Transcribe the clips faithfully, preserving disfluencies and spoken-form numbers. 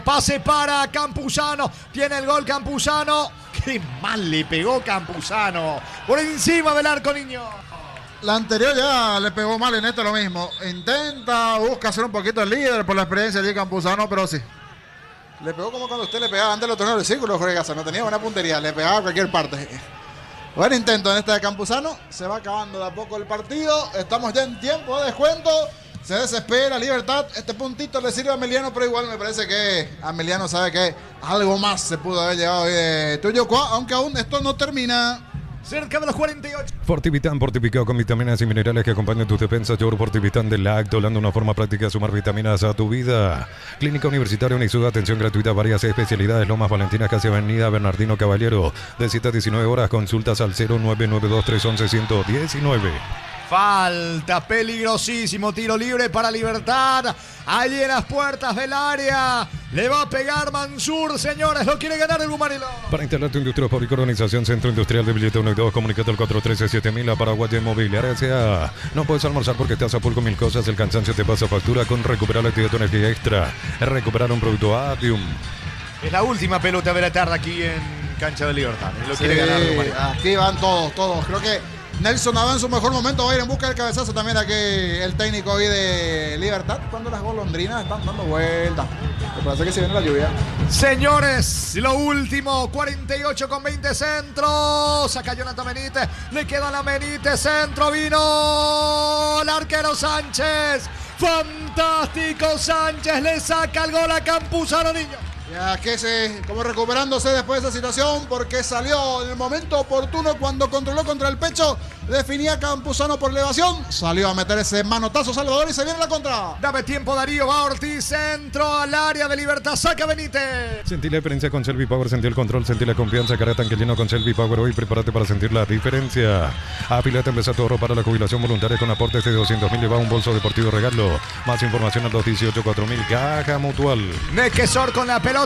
Pase para Campuzano. Tiene el gol Campuzano. Qué mal le pegó Campuzano. Por encima del arco, niño. La anterior ya le pegó mal, en esto lo mismo. Intenta, busca ser un poquito el líder por la experiencia de Campuzano, pero sí. Le pegó como cuando usted le pegaba antes de los torneos del círculo, Jorge Gaza. No tenía buena puntería, le pegaba a cualquier parte. Buen intento en este de Campuzano. Se va acabando de a poco el partido. Estamos ya en tiempo de descuento. Se desespera Libertad. Este puntito le sirve a Emiliano, pero igual me parece que Emiliano sabe que algo más se pudo haber llevado hoy de Tuyocoa, aunque aún esto no termina. Cerca de los cuarenta y ocho. Fortivitán, fortificado con vitaminas y minerales que acompañan tus defensas. Yogur Fortivitán de Lacto, dando una forma práctica de sumar vitaminas a tu vida. Clínica Universitaria Unisuda, atención gratuita, varias especialidades. Lomas Valentina, casi Avenida Bernardino Caballero. De siete a diecinueve horas, consultas al cero nueve nueve dos tres uno uno uno uno. Falta, peligrosísimo, tiro libre para Libertad. Allí en las puertas del área. Le va a pegar Mansur, señores. Lo quiere ganar el Bumanilo. Para instalar tu industria fabrica organización Centro Industrial de Billete uno y dos. Comunicate al cuatro uno tres siete mil a Paraguay Inmobiliaria S A. No puedes almorzar porque estás a full con mil cosas. El cansancio te pasa factura con recuperar la actividad de tu energía extra. Recuperar un producto Adium. Es la última pelota de la tarde aquí en Cancha de Libertad. Lo Sí, quiere ganar el Bumanilo. aquí van todos, todos. Creo que Nelson Abad en su mejor momento va a ir en busca del cabezazo también aquí el técnico hoy de Libertad. Cuando las golondrinas están dando vueltas. Me parece que se viene la lluvia. Señores, lo último, cuarenta y ocho con veinte, centro. Saca Jonathan Benítez, le queda la Benítez, centro, vino el arquero Sánchez. Fantástico Sánchez, le saca el gol a Campuzano, niño. Ya que se, como recuperándose después de esa situación, porque salió en el momento oportuno cuando controló contra el pecho, definía Campuzano por elevación, salió a meter ese manotazo Salvador y se viene la contra. Dame tiempo, Darío, va Ortiz, centro al área de Libertad, saca Benítez. Sentí la diferencia con Selvi Power, sentí el control, sentí la confianza, cara tanque lleno con Selvi Power. Hoy prepárate para sentir la diferencia. Afílate, empieza tu ahorro para la jubilación voluntaria con aportes de doscientos mil y va un bolso deportivo regalo. Más información al dos dieciocho cuatro mil, Caja Mutual. Nequesor con la pelota.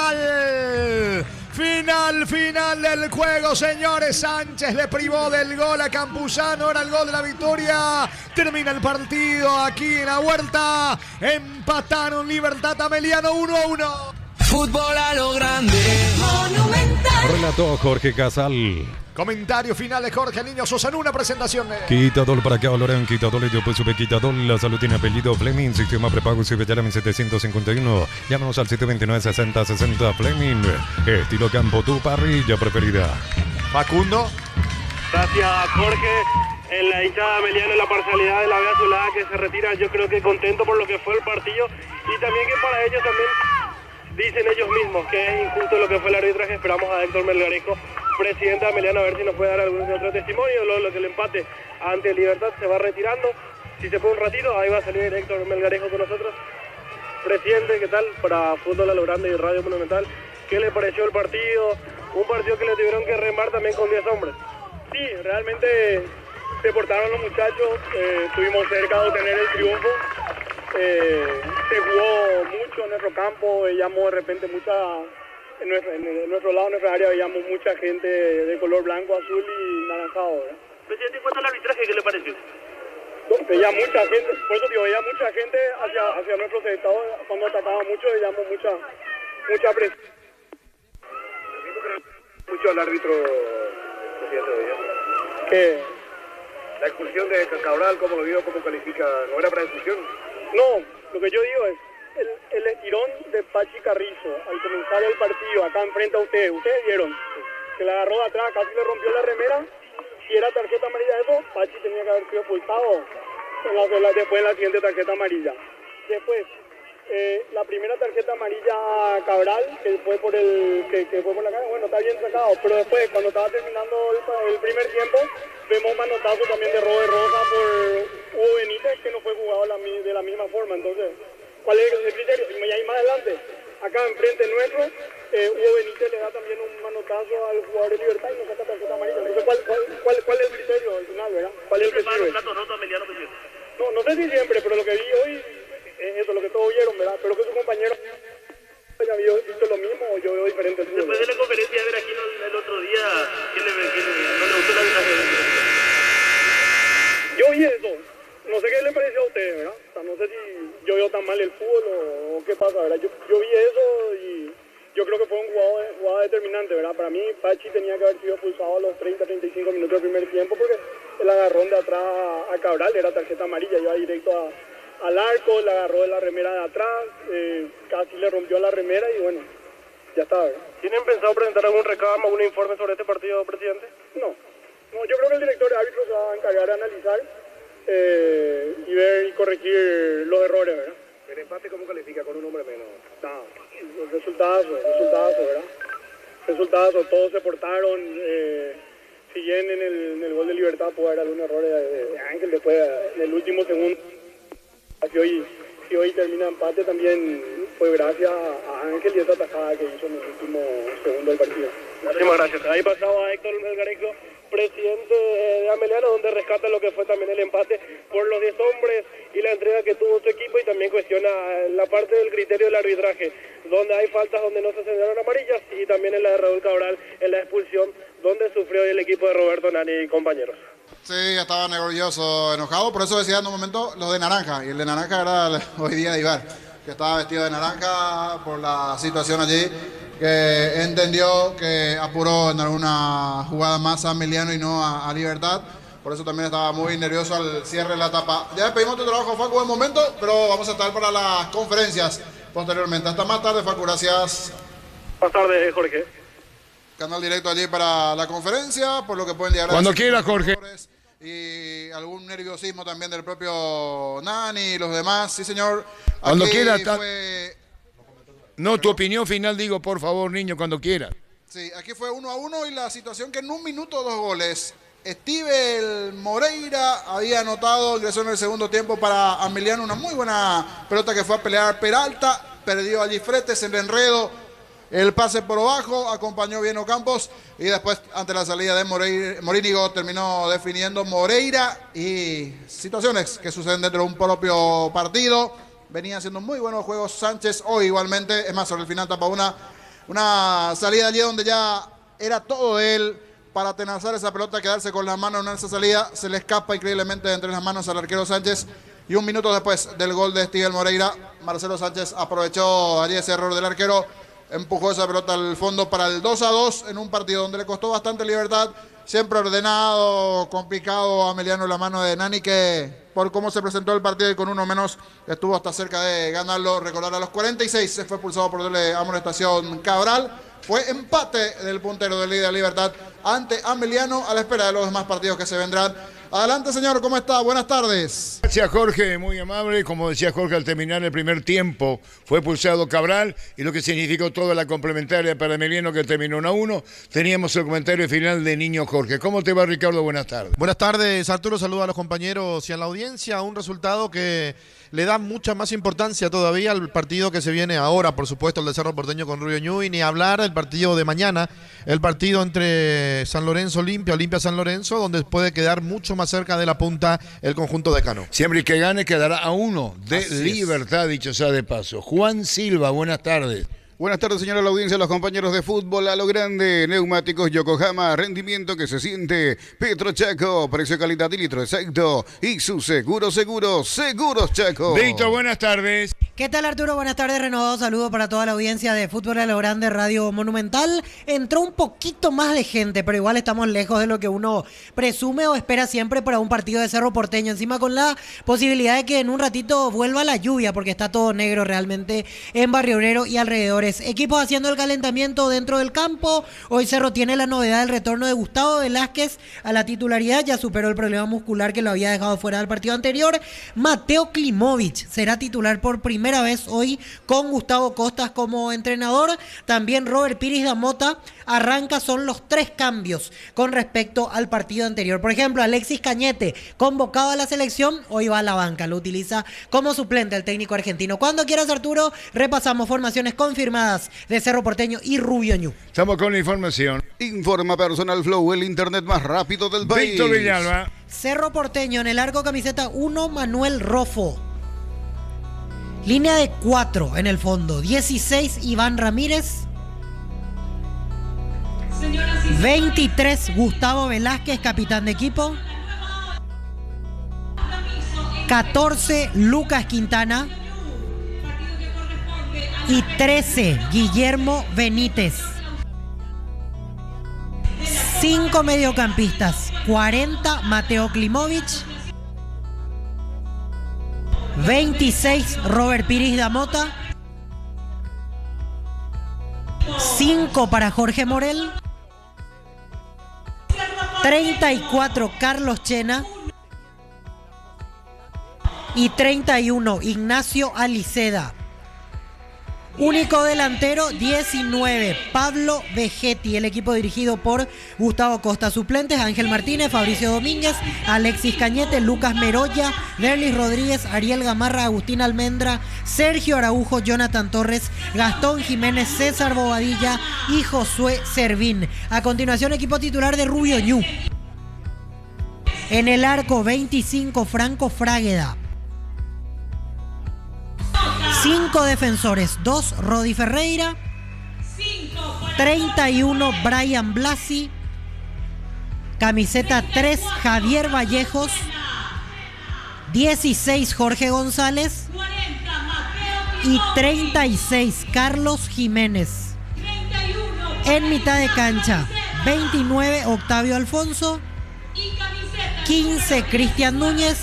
Final, final, final del juego, señores. Sánchez le privó del gol a Campuzano, era el gol de la victoria. Termina el partido aquí en la vuelta. Empataron Libertad Ameliano uno a uno. Fútbol a lo grande, Monumental. Relató Jorge Casal. Comentario final de Jorge Niño Sosa en una presentación de Quitadol para que valoren Quitadol y después sube Quitadol. La salud tiene apellido Fleming. Sistema prepago y sube ya en setecientos cincuenta y uno. Llámanos al siete dos nueve, sesenta, sesenta Fleming. Estilo campo, tu parrilla preferida. Facundo. Gracias, Jorge. En la hinchada Ameliano, en la parcialidad de la B azulada que se retira, yo creo que contento por lo que fue el partido y también que para ellos también dicen ellos mismos que es injusto lo que fue el arbitraje. Esperamos a Héctor Melgarejo, presidente de Ameliano, a ver si nos puede dar algún otro testimonio. Lo, lo que el empate ante Libertad se va retirando. Si se puede un ratito, ahí va a salir Héctor Melgarejo con nosotros. Presidente, ¿qué tal? Para Fútbol a lo Grande y Radio Monumental, ¿qué le pareció el partido? Un partido que le tuvieron que remar también con diez hombres. Sí, realmente se portaron los muchachos, eh, estuvimos cerca de obtener el triunfo. Eh, se jugó mucho en nuestro campo, veíamos de repente mucha, en nuestro, en nuestro lado, en nuestra área, veíamos mucha gente de color blanco, azul y naranjado, ¿verdad? Presidente, ¿en cuanto al arbitraje, qué le pareció? No, veía mucha gente, por eso digo, veía mucha gente hacia, hacia nuestros estados, cuando atacaba mucho, veíamos mucha, mucha presión. Mucho al árbitro, presidente de ¿Qué? La expulsión de Cabral, ¿cómo lo vio? ¿Cómo califica? ¿No era para expulsión? No, lo que yo digo es, el, el estirón de Pachi Carrizo al comenzar el partido, acá enfrente a ustedes, ustedes vieron, que la agarró de atrás, casi le rompió la remera. Si era tarjeta amarilla eso, Pachi tenía que haber sido expulsado en la, en la, después en la siguiente tarjeta amarilla. Después, eh, la primera tarjeta amarilla a Cabral, que fue por el que, que fue por la cara, bueno, está bien sacado, pero después, cuando estaba terminando el, el primer tiempo, vemos manotazo también de Robert Rosa por Hugo Benítez, que no fue jugado la, de la misma forma. Entonces, ¿cuál es el criterio? Y ahí más adelante, acá enfrente nuestro, eh, Hugo Benítez le da también un manotazo al jugador de Libertad y nos saca tarjeta amarilla. Entonces, ¿cuál, cuál, cuál, cuál es el criterio al final, verdad? ¿Cuál es el que sirve? No, no sé si siempre, pero lo que vi hoy es eso, lo que todos vieron, ¿verdad? Pero que su compañero haya visto lo mismo o yo veo diferente. Después de la conferencia de ver aquí el otro día, ¿qué le, qué le, no le gustó la arbitraje? Yo vi eso. No sé qué le pareció a ustedes, ¿verdad? pasa, no sé si yo veo tan mal el fútbol o, o qué pasa, ¿verdad? Yo, yo vi eso y yo creo que fue un jugada, jugada determinante, ¿verdad? Para mí, Pachi tenía que haber sido expulsado a los treinta, treinta y cinco minutos del primer tiempo porque el agarrón de atrás a Cabral era tarjeta amarilla, iba directo a, al arco, le agarró de la remera de atrás, eh, casi le rompió la remera y bueno, ya está, ¿verdad? ¿Tienen pensado presentar algún reclamo, algún informe sobre este partido, presidente? No, no, yo creo que el director de árbitros se va a encargar de analizar eh, y ver y corregir los errores, ¿verdad? ¿El empate cómo califica con un hombre menos? No. Resultados, resultados, ¿verdad? Resultados, todos se portaron. Eh, si bien en el, en el gol de Libertad pudo haber algún error de, de Ángel, después en el último segundo. Si hoy, si hoy termina empate, también fue gracias a Ángel y esa tajada que hizo en el último segundo del partido. Muchísimas gracias. Ahí pasaba Héctor Melgarejo, presidente de Ameliano, donde rescata lo que fue también el empate por los diez hombres y la entrega que tuvo su equipo, y también cuestiona la parte del criterio del arbitraje, donde hay faltas donde no se señalaron amarillas, y también en la de Raúl Cabral, en la expulsión, donde sufrió el equipo de Roberto Nani y compañeros. Sí, ya estaba nervioso, enojado, por eso decía en un momento los de naranja, y el de naranja era hoy día de Ibar, que estaba vestido de naranja por la situación allí, que entendió que apuró en alguna jugada más a Emiliano y no a, a Libertad. Por eso también estaba muy nervioso al cierre de la etapa. Ya despedimos tu trabajo, Facu, en momento, pero vamos a estar para las conferencias posteriormente. Hasta más tarde, Facu, gracias. Más tarde, Jorge. Canal directo allí para la conferencia, por lo que pueden llegar a... Cuando quiera, Jorge. Y algún nerviosismo también del propio Nani y los demás. Sí, señor. Cuando Aquí quiera. Ta... fue... No, tu opinión final, digo, por favor, niño, cuando quiera. Sí, aquí fue uno a uno y la situación que en un minuto dos goles. Steven Moreira había anotado, ingresó en el segundo tiempo para Emiliano, una muy buena pelota que fue a pelear Peralta, perdió allí Fretes en el enredo, el pase por abajo, acompañó bien Ocampos y después ante la salida de Moreira, Morínigo terminó definiendo Moreira, y situaciones que suceden dentro de un propio partido. Venía haciendo muy buenos juegos Sánchez hoy igualmente, es más, sobre el final tapa una, una salida allí donde ya era todo de él para atenazar esa pelota, quedarse con las manos en esa salida, se le escapa increíblemente de entre las manos al arquero Sánchez, y un minuto después del gol de Steven Moreira, Marcelo Sánchez aprovechó allí ese error del arquero, empujó esa pelota al fondo para el dos a dos en un partido donde le costó bastante Libertad, siempre ordenado, complicado a Emiliano la mano de Nani, que por cómo se presentó el partido y con uno menos estuvo hasta cerca de ganarlo. Recordar, a los cuarenta y seis se fue expulsado por doble amonestación Cabral. Fue empate del puntero del líder Libertad ante Emiliano, a la espera de los demás partidos que se vendrán. Adelante, señor, ¿cómo está? Buenas tardes. Gracias, Jorge, muy amable. Como decía Jorge, al terminar el primer tiempo fue pulsado Cabral, y lo que significó toda la complementaria para Emiliano, que terminó uno a uno. Teníamos el comentario final de Niño Jorge. ¿Cómo te va, Ricardo? Buenas tardes. Buenas tardes, Arturo. Saludos a los compañeros y a la audiencia. Un resultado que le da mucha más importancia todavía al partido que se viene ahora, por supuesto, el de Cerro Porteño con Rubio Ñuy, ni hablar del partido de mañana, el partido entre San Lorenzo Olimpia, Olimpia San Lorenzo, donde puede quedar mucho más cerca de la punta el conjunto de Cano. Siempre que gane quedará a uno de Así Libertad, es. Dicho sea de paso. Juan Silva, buenas tardes. Buenas tardes, señora, la audiencia, los compañeros de fútbol. A lo grande, neumáticos Yokohama, rendimiento que se siente. Petro Chaco, precio, calidad y litro exacto. Y su seguro, seguro, seguros Chaco. Víctor, buenas tardes. ¿Qué tal, Arturo? Buenas tardes, renovado saludo para toda la audiencia de Fútbol a lo Grande, Radio Monumental. Entró un poquito más de gente, pero igual estamos lejos de lo que uno presume o espera siempre para un partido de Cerro Porteño. Encima con la posibilidad de que en un ratito vuelva la lluvia, porque está todo negro realmente en Barrio Obrero y alrededores. Equipos haciendo el calentamiento dentro del campo. Hoy Cerro tiene la novedad del retorno de Gustavo Velázquez a la titularidad. Ya superó el problema muscular que lo había dejado fuera del partido anterior. Mateo Klimovic será titular por primera vez hoy con Gustavo Costas como entrenador. También Robert Piris da Mota arranca. Son los tres cambios con respecto al partido anterior. Por ejemplo, Alexis Cañete, convocado a la selección, hoy va a la banca. Lo utiliza como suplente el técnico argentino. Cuando quieras, Arturo, repasamos formaciones confirmadas de Cerro Porteño y Rubio Ñu. Estamos con la información. Informa Personal Flow, el internet más rápido del país. Víctor Villalba. Cerro Porteño en el arco, camiseta uno, Manuel Rofo. Línea de cuatro en el fondo, dieciséis, Iván Ramírez. veintitrés, Gustavo Velázquez, capitán de equipo. catorce, Lucas Quintana. Y trece, Guillermo Benítez. cinco mediocampistas. cuarenta, Mateo Klimovic. veintiséis, Robert Piris da Mota. cinco para Jorge Morel. treinta y cuatro, Carlos Chena. Y treinta y uno, Ignacio Aliceda. Único delantero, diecinueve, Pablo Vegetti. El equipo dirigido por Gustavo Costa. Suplentes, Ángel Martínez, Fabricio Domínguez, Alexis Cañete, Lucas Meroya, Derlis Rodríguez, Ariel Gamarra, Agustín Almendra, Sergio Araujo, Jonathan Torres, Gastón Jiménez, César Bobadilla y Josué Servín. A continuación, equipo titular de Rubio Ñu. En el arco, veinticinco, Franco Frágueda. cinco defensores, dos, Rodi Ferreira. treinta y uno, Brian Blasi. Camiseta tres, Javier Vallejos. dieciséis, Jorge González. Y treinta y seis, Carlos Jiménez. En mitad de cancha, veintinueve, Octavio Alfonso. quince, Cristian Núñez.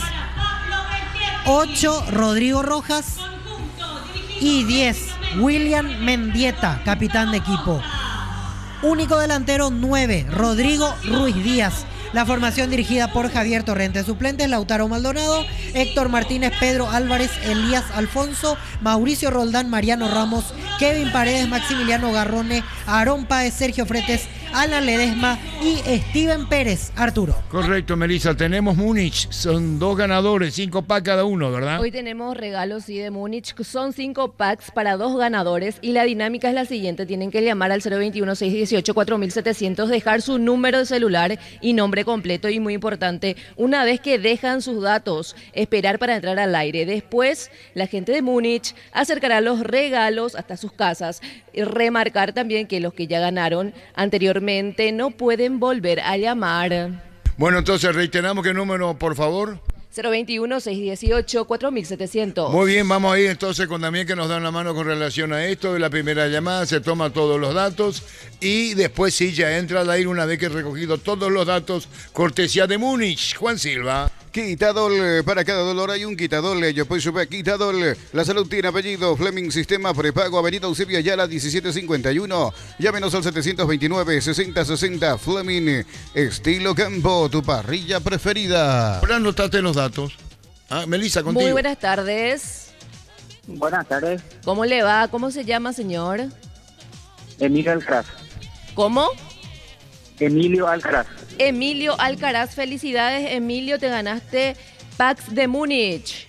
ocho, Rodrigo Rojas. Y diez, William Mendieta, capitán de equipo. Único delantero, nueve, Rodrigo Ruiz Díaz. La formación dirigida por Javier Torrente. Suplentes, Lautaro Maldonado, Héctor Martínez, Pedro Álvarez, Elías Alfonso, Mauricio Roldán, Mariano Ramos, Kevin Paredes, Maximiliano Garrone, Aarón Páez, Sergio Fretes, Alan Ledesma y Steven Pérez. Arturo. Correcto, Melissa. Tenemos Múnich. Son dos ganadores, cinco packs cada uno, ¿verdad? Hoy tenemos regalos, sí, de Múnich. Son cinco packs para dos ganadores. Y la dinámica es la siguiente. Tienen que llamar al cero veintiuno, seiscientos dieciocho, cuatro mil setecientos, dejar su número de celular y nombre completo. Y muy importante, una vez que dejan sus datos, esperar para entrar al aire. Después, la gente de Múnich acercará los regalos hasta sus casas. Y remarcar también que los que ya ganaron anteriormente no pueden volver a llamar. Bueno, entonces reiteramos qué número, por favor. cero veintiuno, seiscientos dieciocho, cuatro mil setecientos. Muy bien, vamos a ir entonces con Damián, que nos da una mano con relación a esto. De la primera llamada se toma todos los datos y después sí ya entra al aire una vez que he recogido todos los datos. Cortesía de Múnich. Juan Silva. Quitadol, para cada dolor hay un Quitadol. Yo pues supe Quitadol. La salud tiene apellido. Fleming Sistema Prepago, Avenida Eusebio Ayala, diecisiete cincuenta y uno. Llámenos al setecientos veintinueve, sesenta sesenta. Fleming, estilo campo, tu parrilla preferida. Ahora anotaste los datos. Ah, Melissa, contigo. Muy buenas tardes. Buenas tardes. ¿Cómo le va? ¿Cómo se llama, señor? Emilio Alcaraz. ¿Cómo? Emilio Alcaraz. Emilio Alcaraz, felicidades, Emilio, te ganaste packs de Múnich.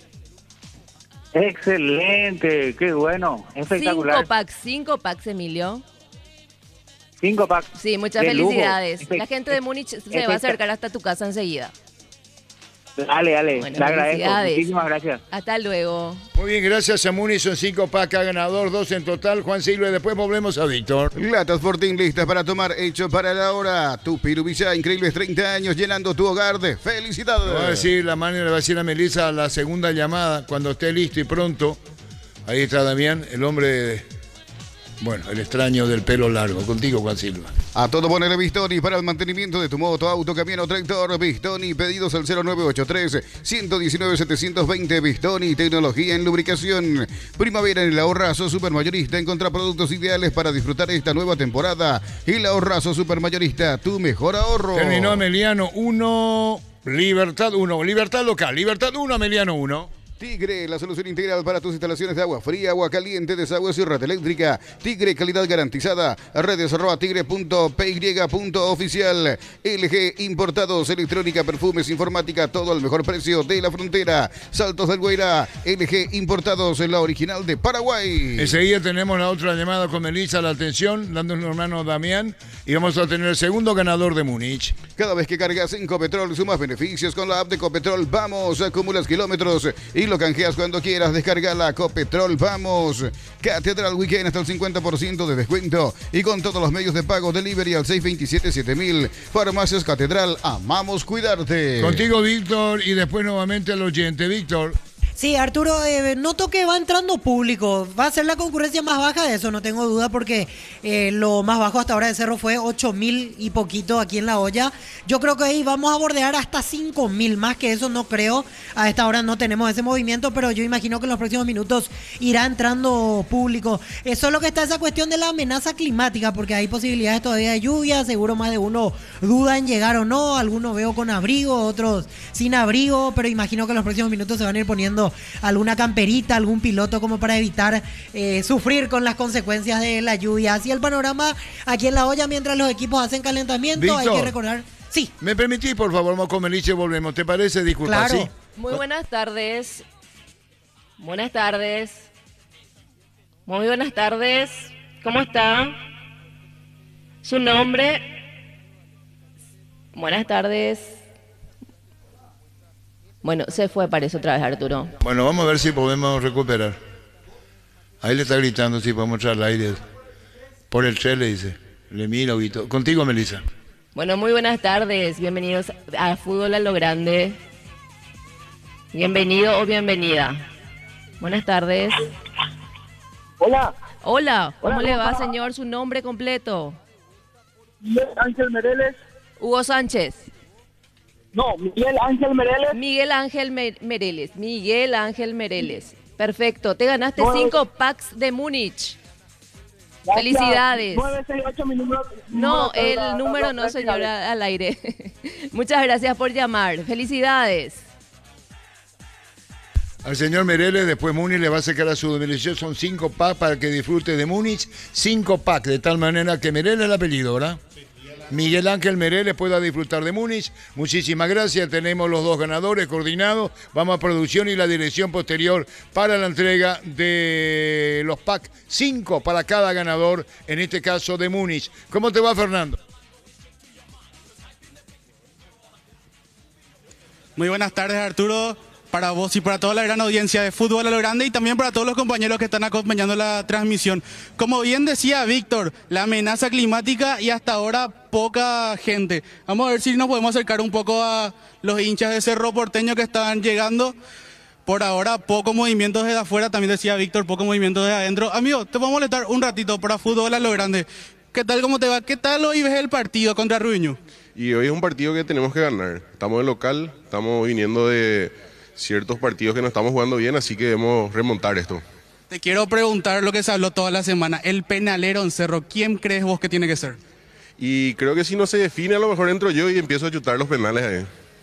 Excelente, qué bueno, espectacular. Cinco packs, cinco packs, Emilio. Cinco packs. Sí, muchas de felicidades. lujo. La gente de Múnich se va a acercar hasta tu casa enseguida. Dale, dale, Bueno, le agradezco. felicidades. Muchísimas gracias. Hasta luego. Muy bien, gracias a Múnich. Son cinco packs cada ganador, dos en total. Juan Silva, y después volvemos a Víctor. Latas Fortín listas para tomar, hecho para la hora. Tu Pirubilla, increíbles treinta años llenando tu hogar de felicidad. Le voy a decir la mano, le va a decir a Melissa la segunda llamada, cuando esté listo y pronto. Ahí está Damián, el hombre de... Bueno, el extraño del pelo largo. Contigo, Juan Silva. A todo ponerle Bistoni para el mantenimiento de tu moto, auto, camión o tractor. Bistoni, pedidos al cero nueve ocho tres, uno uno nueve, siete dos cero. Bistoni, tecnología en lubricación. Primavera en el Ahorrazo Supermayorista. Encontrá productos ideales para disfrutar esta nueva temporada. El Ahorrazo Supermayorista, tu mejor ahorro. Terminó Emiliano uno, Libertad uno. Libertad local, Libertad uno, Emiliano uno. Tigre, la solución integral para tus instalaciones de agua fría, agua caliente, desagües y red eléctrica. Tigre, calidad garantizada. Redes arroba tigre punto p y punto oficial. L G Importados, electrónica, perfumes, informática, todo al mejor precio de la frontera. Saltos del Guairá, L G Importados, la original de Paraguay. Enseguida tenemos la otra llamada con Melissa, la atención, dando un hermano Damián. Y vamos a tener el segundo ganador de Múnich. Cada vez que cargas en Copetrol, sumas beneficios con la app de Copetrol. Vamos, acumulas kilómetros y lo canjeas cuando quieras. Descarga la Copetrol. Vamos. Catedral Weekend hasta el cincuenta por ciento de descuento. Y con todos los medios de pago, delivery al seis dos siete siete mil. Farmacias Catedral, amamos cuidarte. Contigo, Víctor, y después nuevamente al oyente. Víctor. Sí, Arturo, eh, noto que va entrando público. Va a ser la concurrencia más baja de eso, no tengo duda, porque eh, lo más bajo hasta ahora de Cerro fue ocho mil y poquito aquí en La Hoya. Yo creo que ahí vamos a bordear hasta cinco mil, más que eso no creo. A esta hora no tenemos ese movimiento, pero yo imagino que en los próximos minutos irá entrando público. Eso es lo que está esa cuestión de la amenaza climática, porque hay posibilidades todavía de lluvia, seguro más de uno duda en llegar o no. Algunos veo con abrigo, otros sin abrigo, pero imagino que en los próximos minutos se van a ir poniendo alguna camperita, algún piloto como para evitar eh, sufrir con las consecuencias de la lluvia. Así el panorama aquí en La Hoya mientras los equipos hacen calentamiento. Víctor, hay que recordar. Sí. ¿Me permitís, por favor, vamos con Melissa y volvemos? ¿Te parece? Disculpa, Claro. ¿sí? Muy buenas tardes. Buenas tardes. Muy buenas tardes. ¿Cómo está? ¿Su nombre? Buenas tardes. Bueno, se fue, parece otra vez Arturo. Bueno, vamos a ver si podemos recuperar. Ahí le está gritando si podemos entrar al aire. Por el tre le dice. Le mira, Vito. Contigo, Melissa. Bueno, muy buenas tardes. Bienvenidos a Fútbol a lo Grande. Bienvenido o bienvenida. Buenas tardes. Hola. Hola, ¿cómo Hola, le ¿cómo va, está? señor? Su nombre completo. Miguel Ángel Mereles. Hugo Sánchez. No, Miguel Ángel Mereles. Miguel Ángel Me- Mereles. Miguel Ángel Mereles. Perfecto. Te ganaste Nueve- cinco packs de Múnich. Gracias. Felicidades. nueve seis ocho, mi número. No, número de el la- número la- no, la- señora, al aire. Muchas gracias por llamar. Felicidades. Al señor Mereles, después Múnich le va a sacar a su domicilio. Son cinco packs para que disfrute de Múnich. Cinco packs, de tal manera que Mereles es el apellido, ¿verdad? Miguel Ángel Mereles pueda disfrutar de Múnich. Muchísimas gracias. Tenemos los dos ganadores coordinados. Vamos a producción y la dirección posterior para la entrega de los packs. Cinco para cada ganador, en este caso de Múnich. ¿Cómo te va, Fernando? Muy buenas tardes, Arturo, para vos y para toda la gran audiencia de Fútbol a lo Grande y también para todos los compañeros que están acompañando la transmisión. Como bien decía Víctor, la amenaza climática y hasta ahora poca gente. Vamos a ver si nos podemos acercar un poco a los hinchas de Cerro Porteño que están llegando. Por ahora, poco movimiento desde afuera, también decía Víctor, poco movimiento desde adentro. Amigo, te puedo molestar un ratito para Fútbol a lo Grande. ¿Qué tal, cómo te va? ¿Qué tal hoy ves el partido contra Ruiño? Y hoy es un partido que tenemos que ganar. Estamos de local, estamos viniendo de ciertos partidos que no estamos jugando bien, así que debemos remontar esto. Te quiero preguntar lo que se habló toda la semana. El penalero en Cerro, ¿quién crees vos que tiene que ser? Y creo que si no se define, a lo mejor entro yo y empiezo a chutar los penales ahí.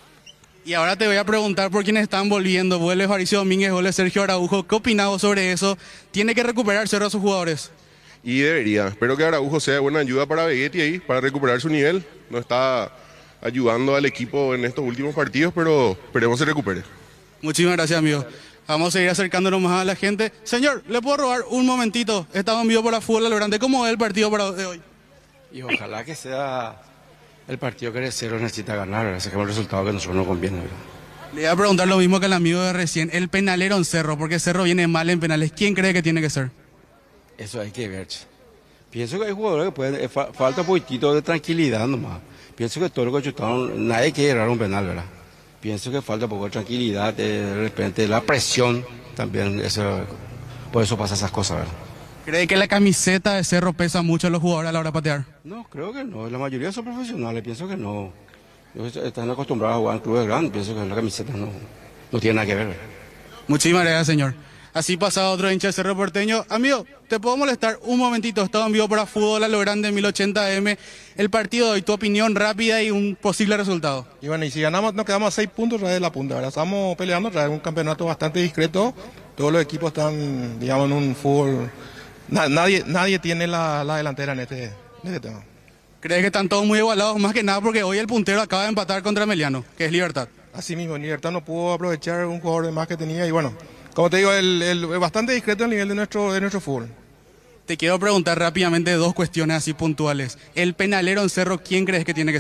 Y ahora te voy a preguntar por quiénes están volviendo. Vuelve Fabricio Domínguez, vuelve Sergio Araujo. ¿Qué opinás vos sobre eso? ¿Tiene que recuperar Cerro a sus jugadores? Y debería. Espero que Araujo sea de buena ayuda para Vegetti ahí, para recuperar su nivel. No está ayudando al equipo en estos últimos partidos, pero esperemos se recupere. Muchísimas gracias, amigo. Vamos a seguir acercándonos más a la gente. Señor, ¿le puedo robar un momentito? Estamos en vivo para Fútbol a lo Grande. ¿Cómo es el partido para de hoy? Y ojalá que sea el partido que el Cerro necesita ganar, ¿verdad? Saquemos el resultado que a nosotros nos conviene, ¿verdad? Le voy a preguntar lo mismo que el amigo de recién. El penalero en Cerro, porque Cerro viene mal en penales. ¿Quién cree que tiene que ser? Eso hay que ver. che. Pienso que hay jugadores que pueden... eh, fa- falta un poquitito de tranquilidad nomás. Pienso que todo lo que chutaron, nadie quiere errar un penal, ¿verdad? Pienso que falta un poco de tranquilidad, de repente la presión también, eso, por eso pasa esas cosas, ¿verdad? ¿Cree que la camiseta de Cerro pesa mucho a los jugadores a la hora de patear? No, creo que no. La mayoría son profesionales, pienso que no. Ellos están acostumbrados a jugar en clubes grandes, pienso que la camiseta no, no tiene nada que ver. Muchísimas gracias, señor. Así pasa otro hincha de Cerro Porteño. Amigo, ¿te puedo molestar un momentito? Estaba en vivo para Fútbol a lo Grande, mil ochenta A M. El partido de hoy, tu opinión rápida y un posible resultado. Y bueno, y si ganamos, nos quedamos a seis puntos de la punta, ¿verdad? Estamos peleando, trae un campeonato bastante discreto. Todos los equipos están, digamos, en un fútbol. Na- nadie, nadie tiene la, la delantera en este, en este tema. ¿Crees que están todos muy igualados? Más que nada porque hoy el puntero acaba de empatar contra Meliano, que es Libertad. Así mismo, Libertad no pudo aprovechar un jugador de más que tenía y bueno, como te digo, el, el, bastante discreto el nivel de nuestro, de nuestro fútbol. Te quiero preguntar rápidamente dos cuestiones así puntuales. El penalero en Cerro, ¿quién crees que tiene que ser?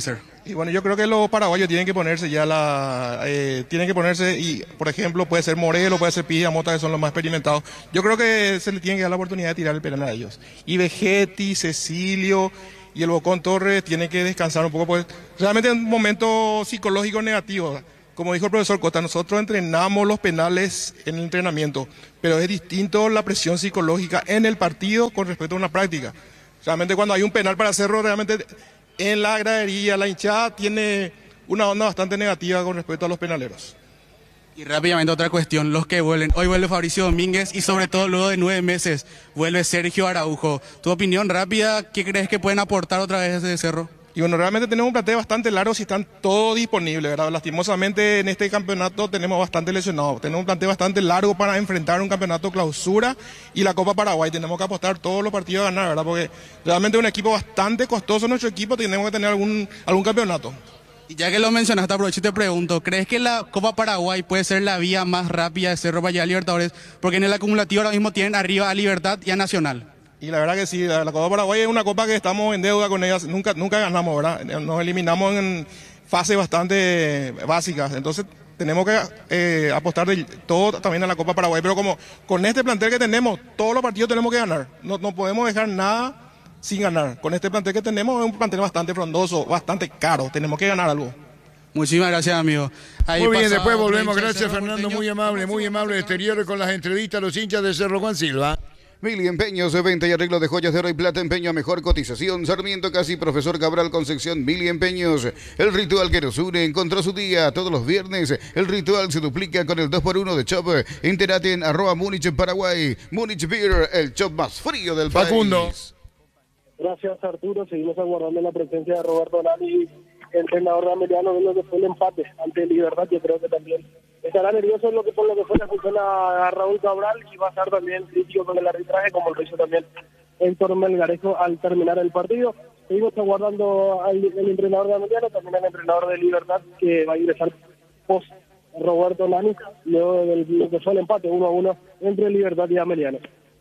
Y bueno, yo creo que los paraguayos tienen que ponerse ya la... Eh, tienen que ponerse, y por ejemplo, puede ser Morelo, puede ser Pilla Mota, que son los más experimentados. Yo creo que se le tiene que dar la oportunidad de tirar el penal a ellos. Y Vegetti, Cecilio y el Bocón Torres tienen que descansar un poco, porque realmente es un momento psicológico negativo. Como dijo el profesor Costa, nosotros entrenamos los penales en el entrenamiento, pero es distinto la presión psicológica en el partido con respecto a una práctica. Realmente cuando hay un penal para Cerro, realmente... En la gradería, la hinchada tiene una onda bastante negativa con respecto a los penaleros. Y rápidamente otra cuestión, los que vuelven. Hoy vuelve Fabricio Domínguez y sobre todo luego de nueve meses vuelve Sergio Araujo. Tu opinión rápida, ¿qué crees que pueden aportar otra vez desde Cerro? Y bueno, realmente tenemos un plantel bastante largo si están todos disponibles, ¿verdad? Lastimosamente en este campeonato tenemos bastante lesionados. Tenemos un plantel bastante largo para enfrentar un campeonato clausura y la Copa Paraguay. Tenemos que apostar todos los partidos a ganar, ¿verdad? Porque realmente es un equipo bastante costoso nuestro equipo, tenemos que tener algún, algún campeonato. Y ya que lo mencionaste, aprovecho y te pregunto, ¿crees que la Copa Paraguay puede ser la vía más rápida de Cerro para llegar a Libertadores? Porque en el acumulativo ahora mismo tienen arriba a Libertad y a Nacional. Y la verdad que sí, la, la Copa Paraguay es una copa que estamos en deuda con ellas, nunca, nunca ganamos, ¿verdad? Nos eliminamos en fases bastante básicas, entonces tenemos que eh, apostar de todo también a la Copa Paraguay, pero como con este plantel que tenemos, todos los partidos tenemos que ganar, no, no podemos dejar nada sin ganar. Con este plantel que tenemos es un plantel bastante frondoso, bastante caro, tenemos que ganar algo. Muchísimas gracias, amigo. Ahí muy bien, después volvemos. Gracias, Fernando, muy amable, muy amable. Exterior con las entrevistas a los hinchas de Cerro, Juan Silva. Mili Empeños, venta y arreglo de joyas de oro y plata, empeño a mejor cotización. Sarmiento Casi, Profesor Cabral, Concepción, Mili Empeños. El ritual que nos une encontró su día todos los viernes. El ritual se duplica con el dos por uno de Chop. Entérate en arroba Múnich en Paraguay. Múnich Beer, el Chop más frío del Facundo. país. Gracias, Arturo. Seguimos aguardando la presencia de Roberto Lani, entrenador de Ameliano, de lo que fue el empate ante Libertad. Yo creo que también estará nervioso en lo que por lo que fue la función a Raúl Cabral y va a estar también crítico con el arbitraje, como lo hizo también Héctor Melgarejo al terminar el partido. Seguimos aguardando al el entrenador de Ameliano, también al entrenador de Libertad, que va a ingresar post Roberto Lani, luego del lo que fue el empate uno a uno entre Libertad y Ameliano.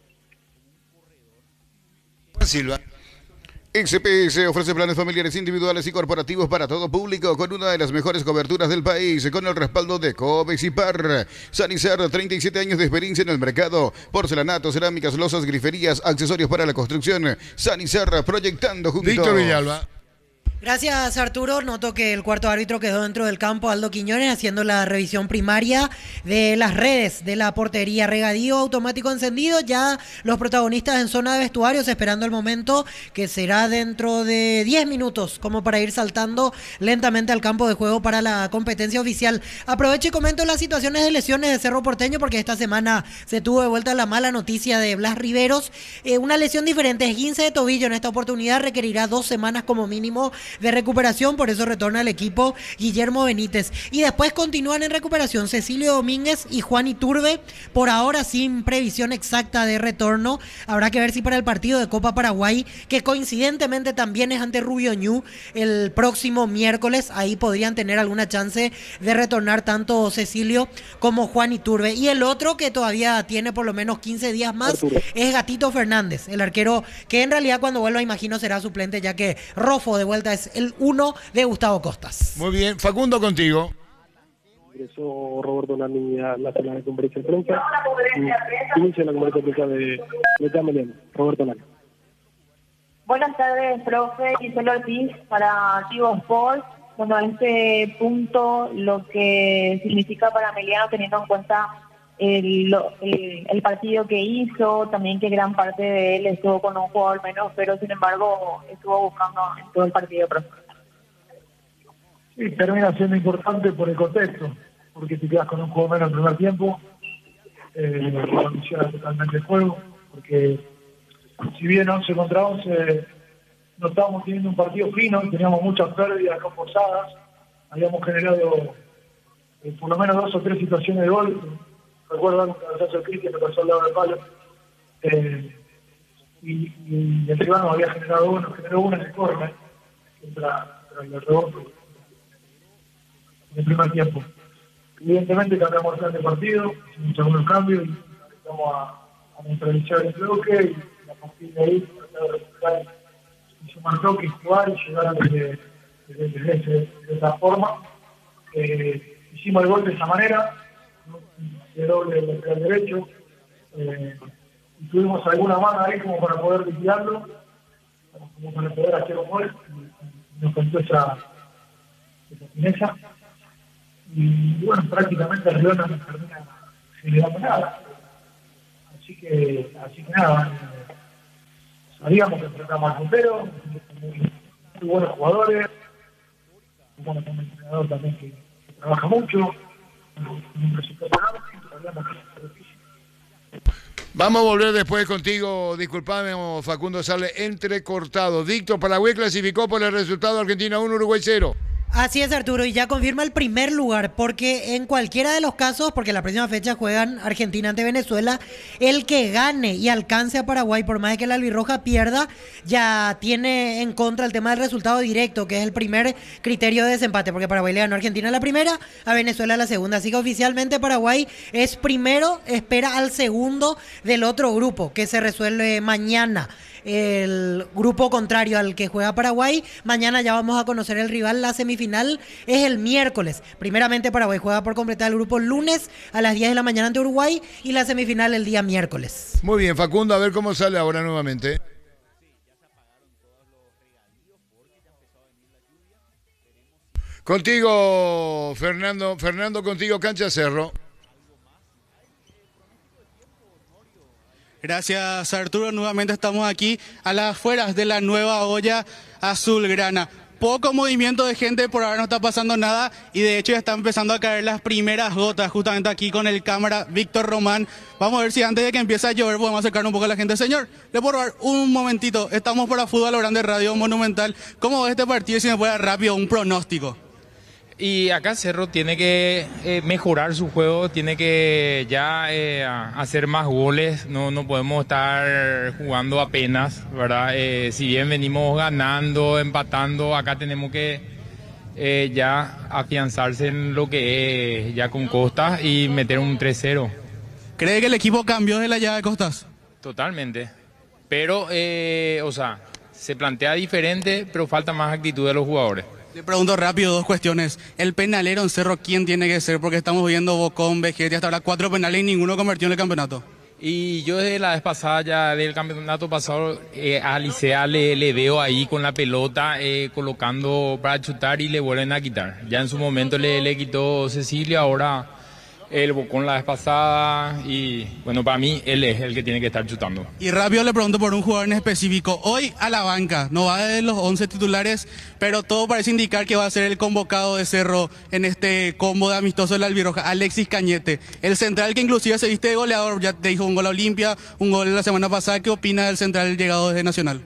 Silva. X P S ofrece planes familiares individuales y corporativos para todo público con una de las mejores coberturas del país, con el respaldo de Cobex y Par. Sanizar, treinta y siete años de experiencia en el mercado. Porcelanato, cerámicas, losas, griferías, accesorios para la construcción. Sanizar, proyectando juntos. Víctor Villalba. Gracias, Arturo. Noto que el cuarto árbitro quedó dentro del campo, Aldo Quiñones, haciendo la revisión primaria de las redes de la portería. Regadío automático encendido, ya los protagonistas en zona de vestuarios, esperando el momento que será dentro de diez minutos, como para ir saltando lentamente al campo de juego para la competencia oficial. Aprovecho y comento las situaciones de lesiones de Cerro Porteño, porque esta semana se tuvo de vuelta la mala noticia de Blas Riveros. Eh, una lesión diferente, esguince de tobillo. En esta oportunidad requerirá dos semanas como mínimo de recuperación, por eso retorna al equipo Guillermo Benítez. Y después continúan en recuperación Cecilio Domínguez y Juan Iturbe, por ahora sin previsión exacta de retorno. Habrá que ver si para el partido de Copa Paraguay, que coincidentemente también es ante Rubio Ñu el próximo miércoles, ahí podrían tener alguna chance de retornar tanto Cecilio como Juan Iturbe. Y el otro que todavía tiene por lo menos quince días más Arturo. Es Gatito Fernández, el arquero que en realidad cuando vuelva imagino será suplente, ya que Rofo de vuelta es el uno de Gustavo Costas. Muy bien, Facundo, contigo. Ingresó Roberto Lani a la sala de conferencia de prensa. Inicia la conferencia de prensa de, de Ameliano. Roberto Lani. Buenas tardes, profe Gisela Ortiz, para Tigo Sports. Bueno, en este punto, lo que significa para Ameliano, teniendo en cuenta el, el, el partido que hizo, también que gran parte de él estuvo con un jugador menos, pero sin embargo estuvo buscando en todo el partido. Profe. Sí, termina siendo importante por el contexto, porque si quedas con un juego menos en el primer tiempo, eh, condiciona totalmente el juego, porque si bien once contra once no estábamos teniendo un partido fino, teníamos muchas pérdidas no forzadas, habíamos generado eh, por lo menos dos o tres situaciones de gol. Recuerdo un cabezazo de Cristian que pasó al lado del palo, eh, y, y el rival había generado uno, generó una en el córner, contra el rebote en el primer tiempo. Evidentemente cambiamos el plan de partido, hicimos algunos cambios y empezamos a, a neutralizar el bloque y a partir de ahí tratar de recuperar y sumar toque, jugar y llegar a lo que de, de, de, de esa forma. Eh, hicimos el gol de esa manera, de doble del lateral derecho, eh, y tuvimos alguna mano ahí como para poder liquidarlo, como para poder hacer un gol, y nos faltó esa, esa fineza. Y bueno, prácticamente el rival no nos termina generando nada. Así que, así que nada, eh, sabíamos que enfrentamos al puntero, muy, muy buenos jugadores, bueno, un entrenador también que, que trabaja mucho, un presupuesto grande, sabíamos que era difícil. Vamos a volver después contigo, disculpame, Facundo, sale entrecortado. Víctor, Paraguay clasificó por el resultado Argentina uno, Uruguay cero. Así es, Arturo, y ya confirma el primer lugar, porque en cualquiera de los casos, porque la próxima fecha juegan Argentina ante Venezuela, el que gane y alcance a Paraguay, por más de que la albirroja pierda, ya tiene en contra el tema del resultado directo, que es el primer criterio de desempate, porque Paraguay le ganó a Argentina la primera, a Venezuela la segunda, así que oficialmente Paraguay es primero, espera al segundo del otro grupo, que se resuelve mañana. El grupo contrario al que juega Paraguay, mañana ya vamos a conocer el rival, la semifinal es el miércoles. Primeramente Paraguay juega por completar el grupo lunes a las diez de la mañana ante Uruguay y la semifinal el día miércoles. Muy bien, Facundo, a ver cómo sale ahora nuevamente. Contigo, Fernando, Fernando, contigo, Cancha Cerro. Gracias, Arturo. Nuevamente estamos aquí a las afueras de la nueva olla azulgrana. Poco movimiento de gente, por ahora no está pasando nada y de hecho ya están empezando a caer las primeras gotas justamente aquí con el cámara Víctor Román. Vamos a ver si antes de que empiece a llover podemos acercar un poco a la gente. Señor, le puedo robar un momentito. Estamos para Fútbol a lo Grande, Radio Monumental. ¿Cómo ves este partido? Si me puede dar rápido un pronóstico. Y acá Cerro tiene que eh, mejorar su juego, tiene que ya eh, hacer más goles, no, no podemos estar jugando apenas, ¿verdad? Eh, si bien venimos ganando, empatando, acá tenemos que eh, ya afianzarse en lo que es ya con Costas y meter un tres cero. ¿Cree que el equipo cambió de la llave de Costas? Totalmente, pero, eh, o sea, se plantea diferente, pero falta más actitud de los jugadores. Le pregunto rápido dos cuestiones. El penalero en Cerro, ¿quién tiene que ser? Porque estamos viendo Bocón, Vegeti, hasta ahora cuatro penales y ninguno convirtió en el campeonato. Y yo desde la vez pasada, ya del campeonato pasado, eh, a Licea le, le veo ahí con la pelota, eh, colocando para chutar y le vuelven a quitar. Ya en su momento le, le quitó Cecilio, ahora el Bocón la vez pasada y bueno, para mí él es el que tiene que estar chutando. Y rápido le pregunto por un jugador en específico. Hoy a la banca, no va de los once titulares, pero todo parece indicar que va a ser el convocado de Cerro en este combo de amistoso de la albirroja, Alexis Cañete. El central que inclusive se viste de goleador, ya te dijo un gol a Olimpia, un gol la semana pasada. ¿Qué opina del central llegado desde Nacional?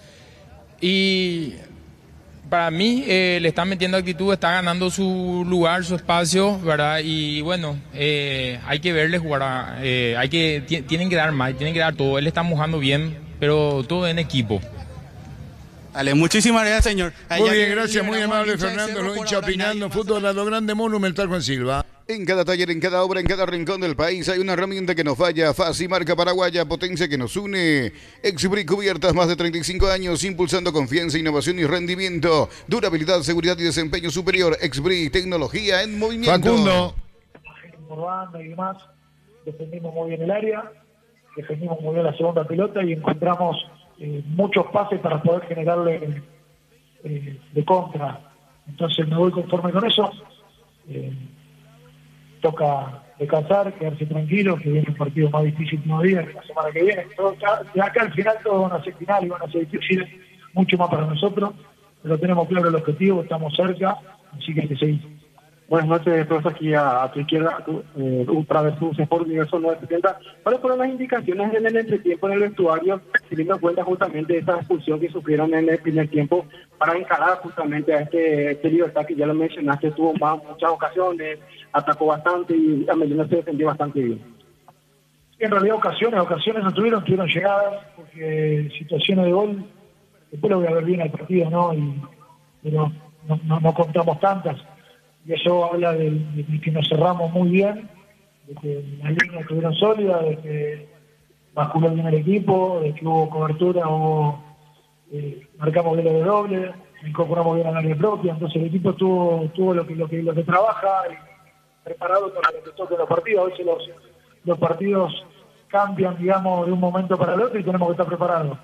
Y para mí eh, le están metiendo actitud, está ganando su lugar, su espacio, ¿verdad? Y bueno, eh, hay que verle jugar, a, eh, hay que, tienen que dar más, tienen que dar todo. Él está mojando bien, pero todo en equipo. Dale, muchísimas gracias, señor. Muy bien, gracias, muy amable, Fernando. Lo hincha opinando, fútbol a lo grande, Monumental, Juan Silva. En cada taller, en cada obra, en cada rincón del país hay una herramienta que nos falla. Fácil, marca paraguaya, potencia que nos une. Exbric Cubiertas, más de treinta y cinco años, impulsando confianza, innovación y rendimiento. Durabilidad, seguridad y desempeño superior. Exbric, tecnología en movimiento. Facundo. Por banda y demás, defendimos muy bien el área, defendimos muy bien la segunda pelota y encontramos eh, muchos pases para poder generarle eh, de contra. Entonces me voy conforme con eso. Eh, toca descansar, quedarse tranquilo, que viene un partido más difícil todavía que la semana que viene. Todo, de acá al final todos van a ser final y van a ser difíciles, mucho más para nosotros, pero tenemos claro el objetivo, estamos cerca, así que hay que seguir. Buenas noches, profesor, aquí a, a tu izquierda, a tu, eh, Ultra Versus Sport Universo novecientos setenta. ¿Cuáles fueron las indicaciones en el entretiempo en el vestuario, teniendo en cuenta justamente esta expulsión que sufrieron en el primer tiempo, para encarar justamente a este, este Libertad que ya lo mencionaste, tuvo más, muchas ocasiones, atacó bastante y a Medellín se defendió bastante bien? En realidad ocasiones, ocasiones no tuvieron, tuvieron llegadas, porque situaciones de gol, después lo voy a ver bien al partido, ¿no? Y, pero no, no, no contamos tantas. Y eso habla de, de, de que nos cerramos muy bien, de que las líneas estuvieron sólidas, de que basculó bien el equipo, de que hubo cobertura, hubo, eh, marcamos bien de doble, incorporamos bien al área propia, entonces el equipo tuvo, tuvo lo que lo que lo que trabaja y preparado para lo que toque los partidos. A veces los, los partidos cambian, digamos, de un momento para el otro y tenemos que estar preparados.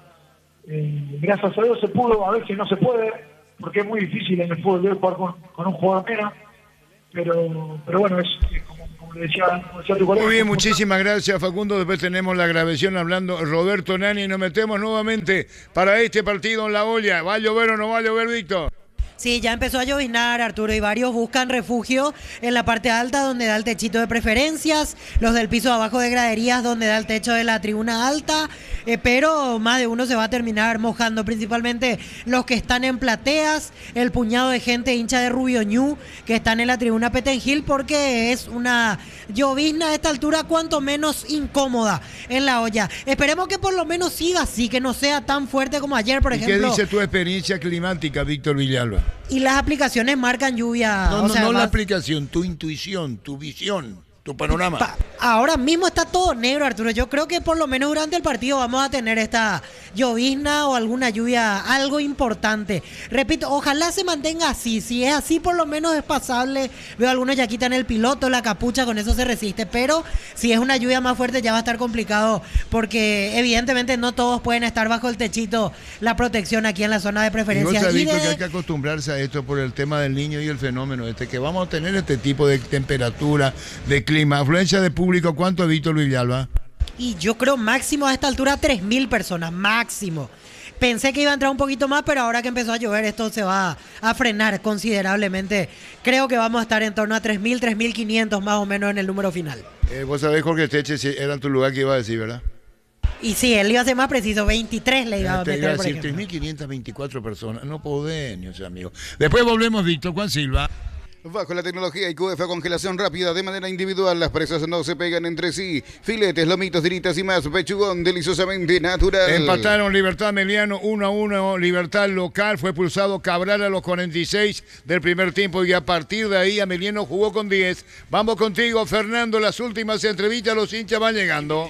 Eh, gracias a Dios se pudo, a veces no se puede, porque es muy difícil en el fútbol de hoy jugar con, con un jugador menos, pero, pero bueno, es, es como, como le decía, como decía tu colega. Muy bien, muchísimas gracias, Facundo. Después tenemos la grabación hablando Roberto Nani y nos metemos nuevamente para este partido en La Olla. ¿Va a llover o no va a llover, Víctor? Sí, ya empezó a lloviznar, Arturo, y varios buscan refugio en la parte alta donde da el techito de preferencias, los del piso abajo de graderías donde da el techo de la tribuna alta, eh, pero más de uno se va a terminar mojando, principalmente los que están en plateas, el puñado de gente hincha de Rubio Ñu que están en la tribuna Petengil, porque es una llovizna a esta altura cuanto menos incómoda en La Olla. Esperemos que por lo menos siga así, que no sea tan fuerte como ayer, por ¿Y ejemplo. qué dice tu experiencia climática, Víctor Villalba? Y las aplicaciones marcan lluvia. No, o no, sea, no la más- aplicación, tu intuición, tu visión, tu panorama. Pa- ahora mismo está todo negro, Arturo. Yo creo que por lo menos durante el partido vamos a tener esta llovizna o alguna lluvia, algo importante. Repito, ojalá se mantenga así. Si es así, por lo menos es pasable. Veo algunos ya quitan el piloto, la capucha, con eso se resiste. Pero si es una lluvia más fuerte ya va a estar complicado, porque evidentemente no todos pueden estar bajo el techito, la protección aquí en la zona de Y vos preferencia. sabés Y de- que hay que acostumbrarse a esto por el tema del niño y el fenómeno este, que vamos a tener este tipo de temperatura, de clima, afluencia de público. ¿Cuánto, Víctor Villalba? Y yo creo máximo a esta altura tres mil personas, máximo. Pensé que iba a entrar un poquito más, pero ahora que empezó a llover esto se va a frenar considerablemente. Creo que vamos a estar en torno a tres mil, tres mil quinientos más o menos en el número final. Eh, vos sabés, Jorge Teche, si era en tu lugar que iba a decir, ¿verdad? Y sí, él iba a ser más preciso, veintitrés le iba a Te iba meter, a por decir ejemplo. tres mil quinientas veinticuatro personas. No podés, ni o sea, amigo. Después volvemos, Víctor Juan Silva. Bajo la tecnología I Q F, congelación rápida de manera individual, las presas no se pegan entre sí. Filetes, lomitos, tiritas y más, pechugón deliciosamente natural. Empataron Libertad Meliano uno a uno, Libertad local, fue pulsado Cabral a los cuarenta y seis del primer tiempo y a partir de ahí Ameliano jugó con diez. Vamos contigo, Fernando, las últimas entrevistas, los hinchas van llegando.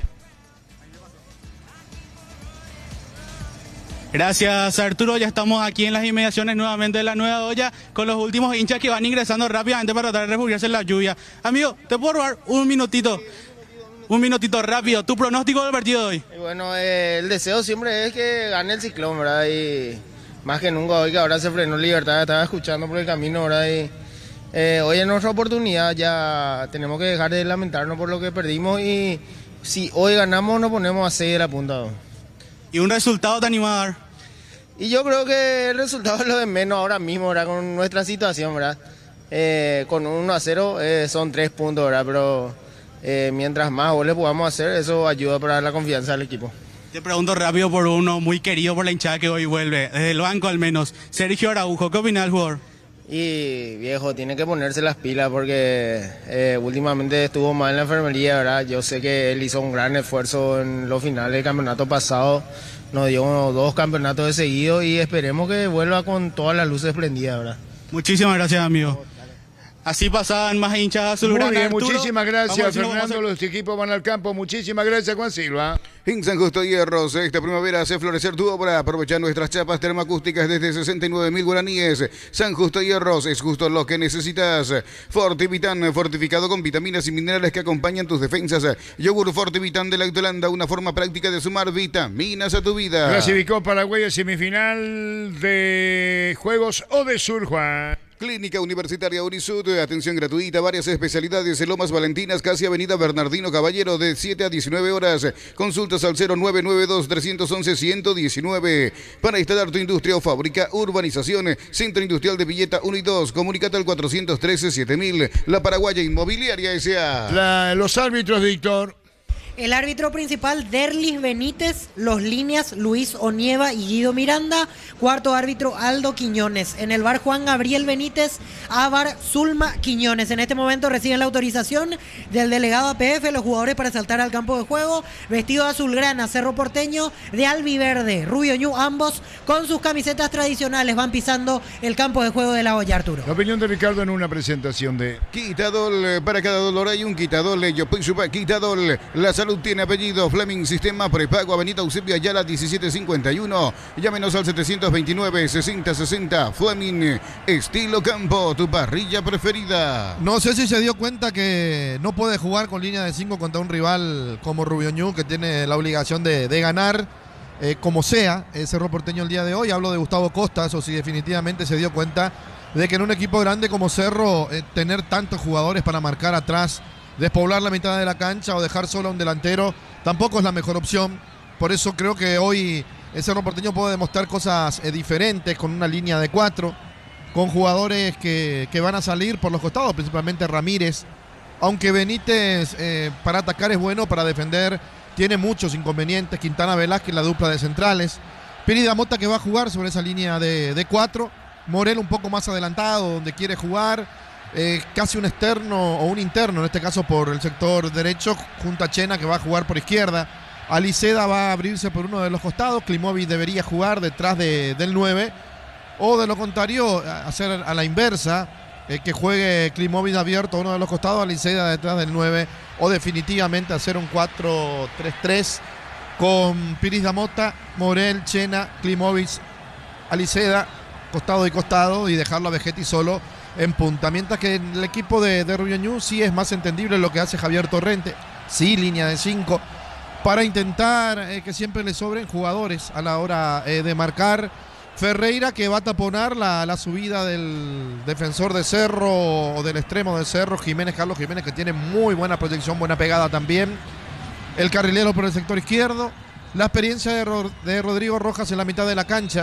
Gracias, Arturo. Ya estamos aquí en las inmediaciones nuevamente de la Nueva Olla con los últimos hinchas que van ingresando rápidamente para tratar de refugiarse en la lluvia. Amigo, ¿te puedo robar un minutito? Un minutito rápido. ¿Tu pronóstico del partido de hoy? Y bueno, eh, el deseo siempre es que gane el Ciclón, ¿verdad? Y más que nunca hoy que ahora se frenó Libertad, estaba escuchando por el camino, ¿verdad? Y eh, hoy es nuestra oportunidad, ya tenemos que dejar de lamentarnos por lo que perdimos y si hoy ganamos nos ponemos a seis de la punta. ¿Y un resultado te anima a dar? Y yo creo que el resultado es lo de menos ahora mismo, ¿verdad? Con nuestra situación, ¿verdad? Eh, con un uno a cero eh, son tres puntos, ¿verdad? Pero eh, mientras más goles podamos hacer, eso ayuda para la confianza del equipo. Te pregunto rápido por uno muy querido por la hinchada que hoy vuelve, desde el banco al menos, Sergio Araujo. ¿Qué opina del jugador? Y viejo, tiene que ponerse las pilas porque eh, últimamente estuvo mal en la enfermería, ¿verdad? Yo sé que él hizo un gran esfuerzo en los finales del campeonato pasado, nos dio dos campeonatos de seguido y esperemos que vuelva con todas las luces prendidas, ¿verdad? Muchísimas gracias, amigo. Así pasaban más hinchas azulgranas. Muy bien, Arturo. muchísimas Vamos a gracias, ver si nos vamos a Fernando. Los equipos van al campo. Muchísimas gracias, Juan Silva. En San Justo Hierros, esta primavera hace florecer tu obra. Aprovecha nuestras chapas termoacústicas desde sesenta y nueve mil guaraníes. San Justo Hierros es justo lo que necesitas. Fortivitan, fortificado con vitaminas y minerales que acompañan tus defensas. Yogur Fortivitan de Lactolanda, una forma práctica de sumar vitaminas a tu vida. Clasificó Paraguay a semifinal de Juegos O de Sur, Juan. Clínica Universitaria Unisud, atención gratuita, varias especialidades en Lomas Valentinas, casi Avenida Bernardino Caballero, de siete a diecinueve horas. Consultas al cero nueve nueve dos, tres uno uno, uno uno nueve. Para instalar tu industria o fábrica, urbanización, Centro Industrial de Villeta uno y dos, comunicate al cuatro uno tres, siete mil. La Paraguaya Inmobiliaria S A. La- los árbitros, Víctor. El árbitro principal, Derlis Benítez. Los líneas, Luis Onieva y Guido Miranda. Cuarto árbitro, Aldo Quiñones. En el bar, Juan Gabriel Benítez. Ávar Zulma Quiñones. En este momento reciben la autorización del delegado A P F los jugadores para saltar al campo de juego. Vestido de azulgrana, Cerro Porteño, de albiverde, Rubio Ñu, ambos con sus camisetas tradicionales van pisando el campo de juego de La Olla, Arturo. La opinión de Ricardo en una presentación de... Quitadol, para cada dolor hay un Quitadol. Yo Quitadol, la salud Salud tiene apellido. Fleming Sistema Prepago, Avenida Eusebio Ayala diecisiete cincuenta y uno. Llámenos al setecientos veintinueve, sesenta sesenta. Fleming Estilo Campo, tu parrilla preferida. No sé si se dio cuenta que no puede jugar con línea de cinco contra un rival como Rubio Ñu, que tiene la obligación de, de ganar eh, como sea el Cerro Porteño el día de hoy. Hablo de Gustavo Costa, eso sí, definitivamente se dio cuenta de que en un equipo grande como Cerro, eh, tener tantos jugadores para marcar atrás, despoblar la mitad de la cancha o dejar solo a un delantero, tampoco es la mejor opción. Por eso creo que hoy el Cerro Porteño puede demostrar cosas eh, diferentes, con una línea de cuatro, con jugadores que, que van a salir por los costados, principalmente Ramírez. Aunque Benítez eh, para atacar es bueno, para defender tiene muchos inconvenientes. Quintana Velázquez, la dupla de centrales. Périda Mota, que va a jugar sobre esa línea de, de cuatro. Morel un poco más adelantado, donde quiere jugar, eh, casi un externo o un interno, en este caso por el sector derecho, junto a Chena, que va a jugar por izquierda. Aliceda va a abrirse por uno de los costados. Klimovic debería jugar detrás de, del nueve, o de lo contrario, hacer a la inversa, eh, que juegue Klimovic abierto a uno de los costados, Aliceda detrás del nueve, o definitivamente hacer un cuatro tres tres con Piris Damota, Morel, Chena, Klimovic, Aliceda, costado y costado, y dejarlo a Vegetti solo en punta. Mientras que en el equipo de, de Rubio Ñu sí es más entendible lo que hace Javier Torrente, sí, línea de cinco, para intentar eh, que siempre le sobren jugadores a la hora eh, de marcar. Ferreira, que va a taponar la, la subida del defensor de Cerro o del extremo de Cerro, Jiménez, Carlos Jiménez, que tiene muy buena proyección, buena pegada también. El carrilero por el sector izquierdo. La experiencia de, Ro, de Rodrigo Rojas en la mitad de la cancha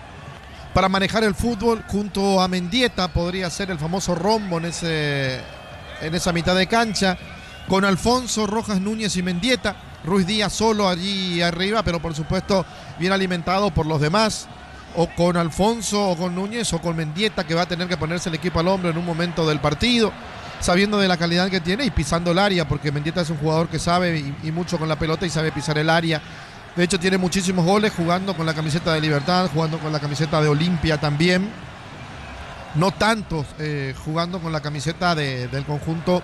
para manejar el fútbol, junto a Mendieta, podría ser el famoso rombo en, ese, en esa mitad de cancha, con Alfonso, Rojas, Núñez y Mendieta. Ruiz Díaz solo allí arriba, pero por supuesto bien alimentado por los demás, o con Alfonso o con Núñez o con Mendieta, que va a tener que ponerse el equipo al hombro en un momento del partido, sabiendo de la calidad que tiene y pisando el área, porque Mendieta es un jugador que sabe y, y mucho con la pelota y sabe pisar el área. De hecho, tiene muchísimos goles jugando con la camiseta de Libertad, jugando con la camiseta de Olimpia también. No tantos eh, jugando con la camiseta de, del conjunto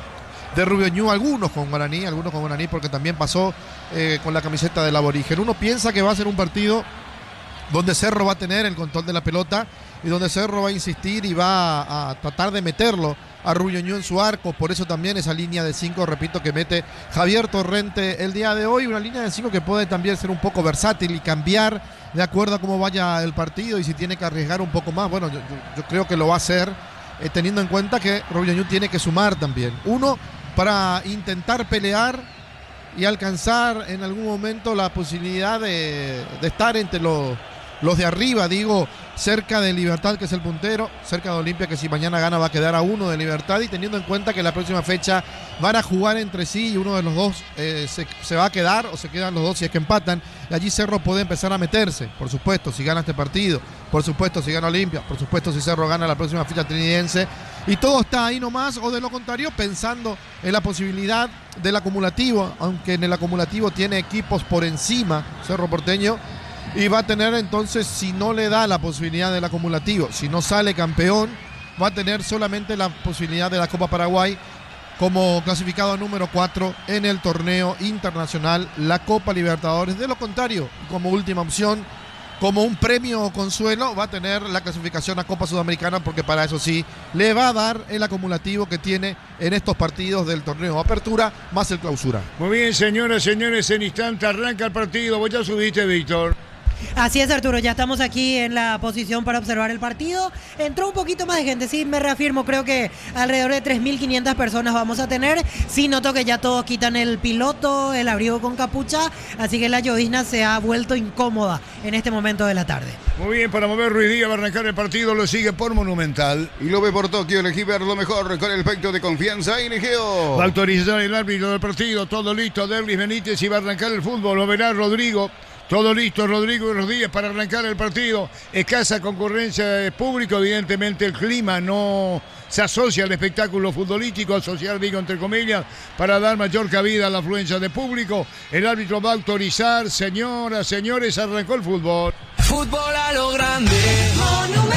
de Rubio Ñu, algunos con Guaraní, algunos con Guaraní, porque también pasó eh, con la camiseta del Aborigen. Uno piensa que va a ser un partido donde Cerro va a tener el control de la pelota y donde Cerro va a insistir y va a, a tratar de meterlo a Rubio Ñu en su arco. Por eso también esa línea de cinco, repito, que mete Javier Torrente el día de hoy, una línea de cinco que puede también ser un poco versátil y cambiar de acuerdo a cómo vaya el partido, y si tiene que arriesgar un poco más, bueno, yo, yo, yo creo que lo va a hacer, eh, teniendo en cuenta que Rubio Ñu tiene que sumar también. Uno, para intentar pelear y alcanzar en algún momento la posibilidad de, de estar entre los, los de arriba, digo, cerca de Libertad, que es el puntero, cerca de Olimpia, que si mañana gana va a quedar a uno de Libertad, y teniendo en cuenta que la próxima fecha van a jugar entre sí y uno de los dos eh, se, se va a quedar, o se quedan los dos si es que empatan, y allí Cerro puede empezar a meterse, por supuesto, si gana este partido, por supuesto, si gana Olimpia, por supuesto, si Cerro gana la próxima fecha trinidense, y todo está ahí nomás, o de lo contrario, pensando en la posibilidad del acumulativo, aunque en el acumulativo tiene equipos por encima, Cerro Porteño, y va a tener entonces, si no le da la posibilidad del acumulativo, si no sale campeón, va a tener solamente la posibilidad de la Copa Paraguay como clasificado número cuatro en el torneo internacional, la Copa Libertadores. De lo contrario, como última opción, como un premio o consuelo, va a tener la clasificación a Copa Sudamericana, porque para eso sí le va a dar el acumulativo que tiene en estos partidos del torneo Apertura más el Clausura. Muy bien, señoras, señores, en instante arranca el partido. Vos ya subiste, Víctor. Así es, Arturo, ya estamos aquí en la posición para observar el partido. Entró un poquito más de gente, sí, me reafirmo, creo que alrededor de tres mil quinientas personas vamos a tener. Sí, noto que ya todos quitan el piloto, el abrigo con capucha, así que la llovizna se ha vuelto incómoda en este momento de la tarde. Muy bien, para mover Ruiz Díaz va a arrancar el partido, lo sigue por Monumental. Y lo ve por Tokio, elegí ver lo mejor con el pacto de confianza I N G O. Va a autorizar el árbitro del partido, todo listo, Derlis Benítez, y va a arrancar el fútbol, lo verá Rodrigo. Todo listo, Rodrigo y los días para arrancar el partido. Escasa concurrencia de público, evidentemente el clima no se asocia al espectáculo futbolístico, asociar, digo, entre comillas, para dar mayor cabida a la afluencia de público. El árbitro va a autorizar, señoras, señores, arrancó el fútbol. Fútbol a lo grande. Monumental.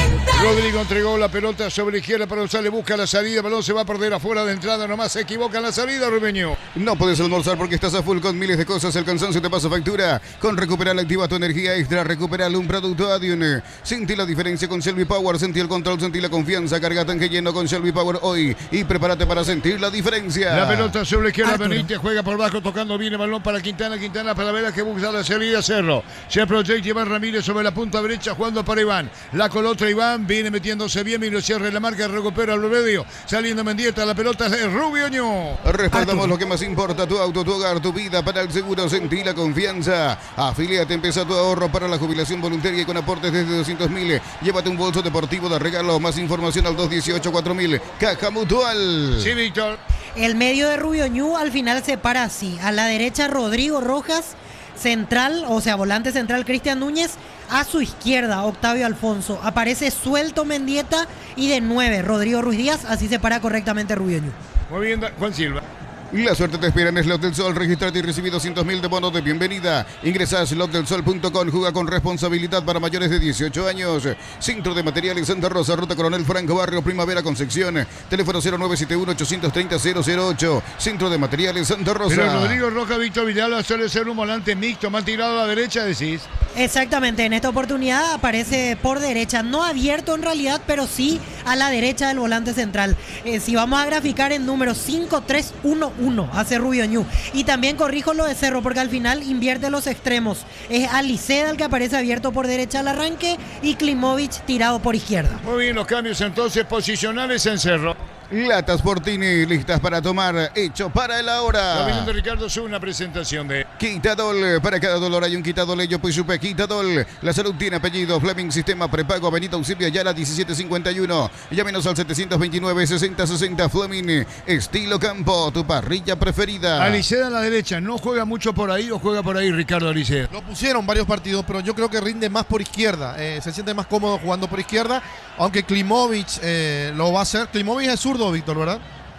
Rodrigo entregó la pelota sobre la izquierda para usar, le busca la salida, el balón se va a perder afuera de entrada, nomás se equivoca en la salida, Rubeño. No puedes almorzar porque estás a full con miles de cosas, el cansancio te pasa factura. Con Recuperal activa tu energía extra, Recuperal un producto Adiun. Sentí la diferencia con Shelby Power, sentí el control, sentí la confianza, carga tanque lleno con Shelby Power hoy y prepárate para sentir la diferencia. La pelota sobre la izquierda, Benítez juega por bajo, tocando bien el balón para Quintana, Quintana para ver a que busca la salida, Cerro. Se proyecta Iván Ramírez sobre la punta derecha, jugando para Iván. La colotra Iván, viene metiéndose bien, Miro cierre la marca, recupera el medio, saliendo Mendieta, la pelota es de Rubio Ñu. Respaldamos lo que más importa, tu auto, tu hogar, tu vida. Para el seguro, sentí la confianza. Afiliate, empieza tu ahorro para la jubilación voluntaria y con aportes desde doscientos mil. Llévate un bolso deportivo de regalo. Más información al dos dieciocho cuatro mil. Caja Mutual. Sí, Víctor. El medio de Rubio Ñu al final se para así. A la derecha Rodrigo Rojas, central, o sea, volante central Cristian Núñez. A su izquierda Octavio Alfonso. Aparece suelto Mendieta y de nueve Rodrigo Ruiz Díaz. Así se para correctamente Rubio Ñu. Muy bien, Juan Silva. La suerte te espera en Slot del Sol. Registrate y recibí doscientos mil de bonos de bienvenida. Ingresa a slot del sol punto com. Juega con responsabilidad para mayores de dieciocho años. Centro de Materiales Santa Rosa, Ruta Coronel Franco, Barrio Primavera, Concepción. Teléfono cero nueve siete uno ocho tres cero cero cero ocho. Centro de Materiales Santa Rosa. Pero Rodrigo Rojas, Víctor Villalba suele ser un volante mixto, más tirado a la derecha, decís. Exactamente, en esta oportunidad aparece por derecha, no abierto en realidad, pero sí a la derecha del volante central. Eh, si vamos a graficar en número cinco tres uno uno, hace Rubio Ñu. Y también corrijo lo de Cerro, porque al final invierte los extremos. Es Aliceda el que aparece abierto por derecha al arranque y Klimovic tirado por izquierda. Muy bien, los cambios entonces posicionales en Cerro. Latas Portini, listas para tomar, hecho para el ahora. La opinión de Ricardo es una presentación de Quitadol. Para cada dolor hay un Quitadol, ello pues supe Quitadol. La salud tiene apellido, Fleming Sistema Prepago, Benito Auxilio Ayala diecisiete cincuenta y uno. Llámenos al setecientos veintinueve sesenta sesenta. Fleming, estilo campo, tu parrilla preferida. Aliceda a la derecha, ¿no juega mucho por ahí o juega por ahí Ricardo Aliceda? Lo pusieron varios partidos, pero yo creo que rinde más por izquierda. Eh, se siente más cómodo jugando por izquierda, aunque Klimovic eh, lo va a hacer. Klimovic es zurdo, Víctor, ¿verdad?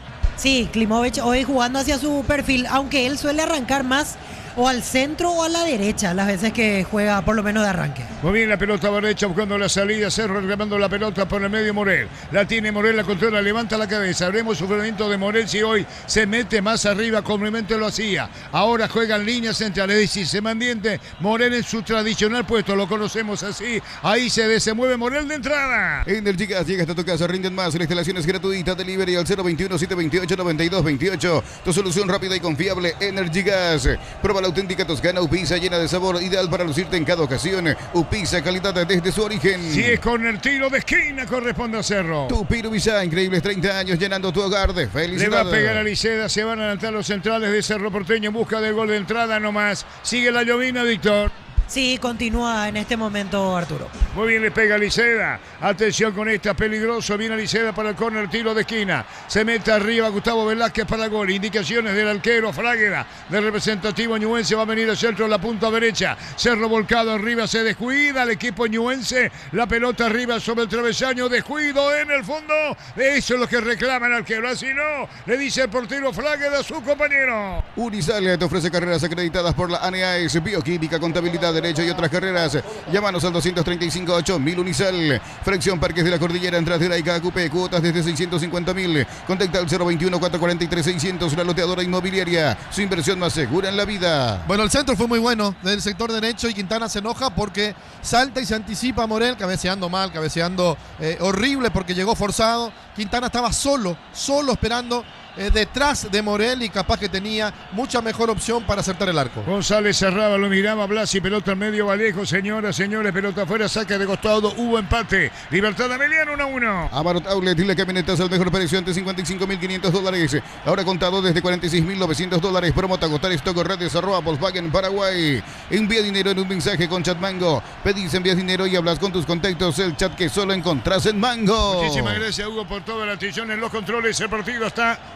Sí, Klimovic hoy jugando hacia su perfil, aunque él suele arrancar más o al centro o a la derecha las veces que juega por lo menos de arranque. Muy bien, la pelota va derecha buscando la salida, Cerro reclamando la pelota por el medio Morel. La tiene Morel, la controla, levanta la cabeza. Veremos sufrimiento de Morel si hoy se mete más arriba, comúnmente lo hacía. Ahora juega en línea central, es decir, se mantiene Morel en su tradicional puesto, lo conocemos así. Ahí se desenvuelve Morel de entrada. Energy Gas, llega hasta tu casa, rinden más. La instalación es gratuita, delivery al cero veintiuno siete veintiocho noventa y dos veintiocho. Tu solución rápida y confiable, Energy Gas. Prueba la auténtica toscana Upisa, llena de sabor, ideal para lucirte en cada ocasión. Upisa, calidad desde su origen. Si es con el tiro de esquina, corresponde a Cerro. Tu Pirubisa, increíbles treinta años llenando tu hogar de felicidad. Le va a pegar a Liceda, se van a adelantar los centrales de Cerro Porteño en busca del gol de entrada nomás. Sigue la llovina, Víctor. Sí, continúa en este momento Arturo. Muy bien, le pega a Liceda. Atención con esta, peligroso. Viene Liceda para el córner, tiro de esquina. Se mete arriba Gustavo Velázquez para el gol. Indicaciones del arquero Frágueda, del representativo ñuense. Va a venir el centro, la punta derecha. Cerro volcado arriba, se descuida el equipo ñuense. La pelota arriba sobre el travesaño. Descuido en el fondo. Eso es lo que reclama el arquero. Así no, le dice el portero Frágueda a su compañero. Unisal te ofrece carreras acreditadas por la A N A S, bioquímica, contabilidad, derecho y otras carreras. Llámanos al doscientos treinta y cinco ocho mil Unisal. Fracción Parques de la Cordillera, Entrada y K Q P, cuotas desde seiscientos cincuenta mil. Contacta al cero veintiuno cuatrocientos cuarenta y tres seiscientos, la loteadora inmobiliaria. Su inversión más segura en la vida. Bueno, el centro fue muy bueno del sector derecho y Quintana se enoja porque salta y se anticipa a Morel, cabeceando mal, cabeceando eh, horrible porque llegó forzado. Quintana estaba solo, solo esperando eh, detrás de Morel y capaz que tenía mucha mejor opción para acertar el arco. González cerraba, lo miraba Blasi, pelota al medio Vallejo, señoras, señores, pelota afuera, saca de costado, hubo empate. Libertad Ameliano uno a uno. Abarot Outlet y la camioneta al mejor precio antes cincuenta y cinco mil quinientos dólares. Ahora contado desde cuarenta y seis mil novecientos dólares. Promota agotar stock redes arroba Volkswagen Paraguay. Envía dinero en un mensaje con Chat Mango. Pedís, envías dinero y hablas con tus contactos. El chat que solo encontrás en Mango. Muchísimas gracias, Hugo, por toda la atención en los controles. El partido está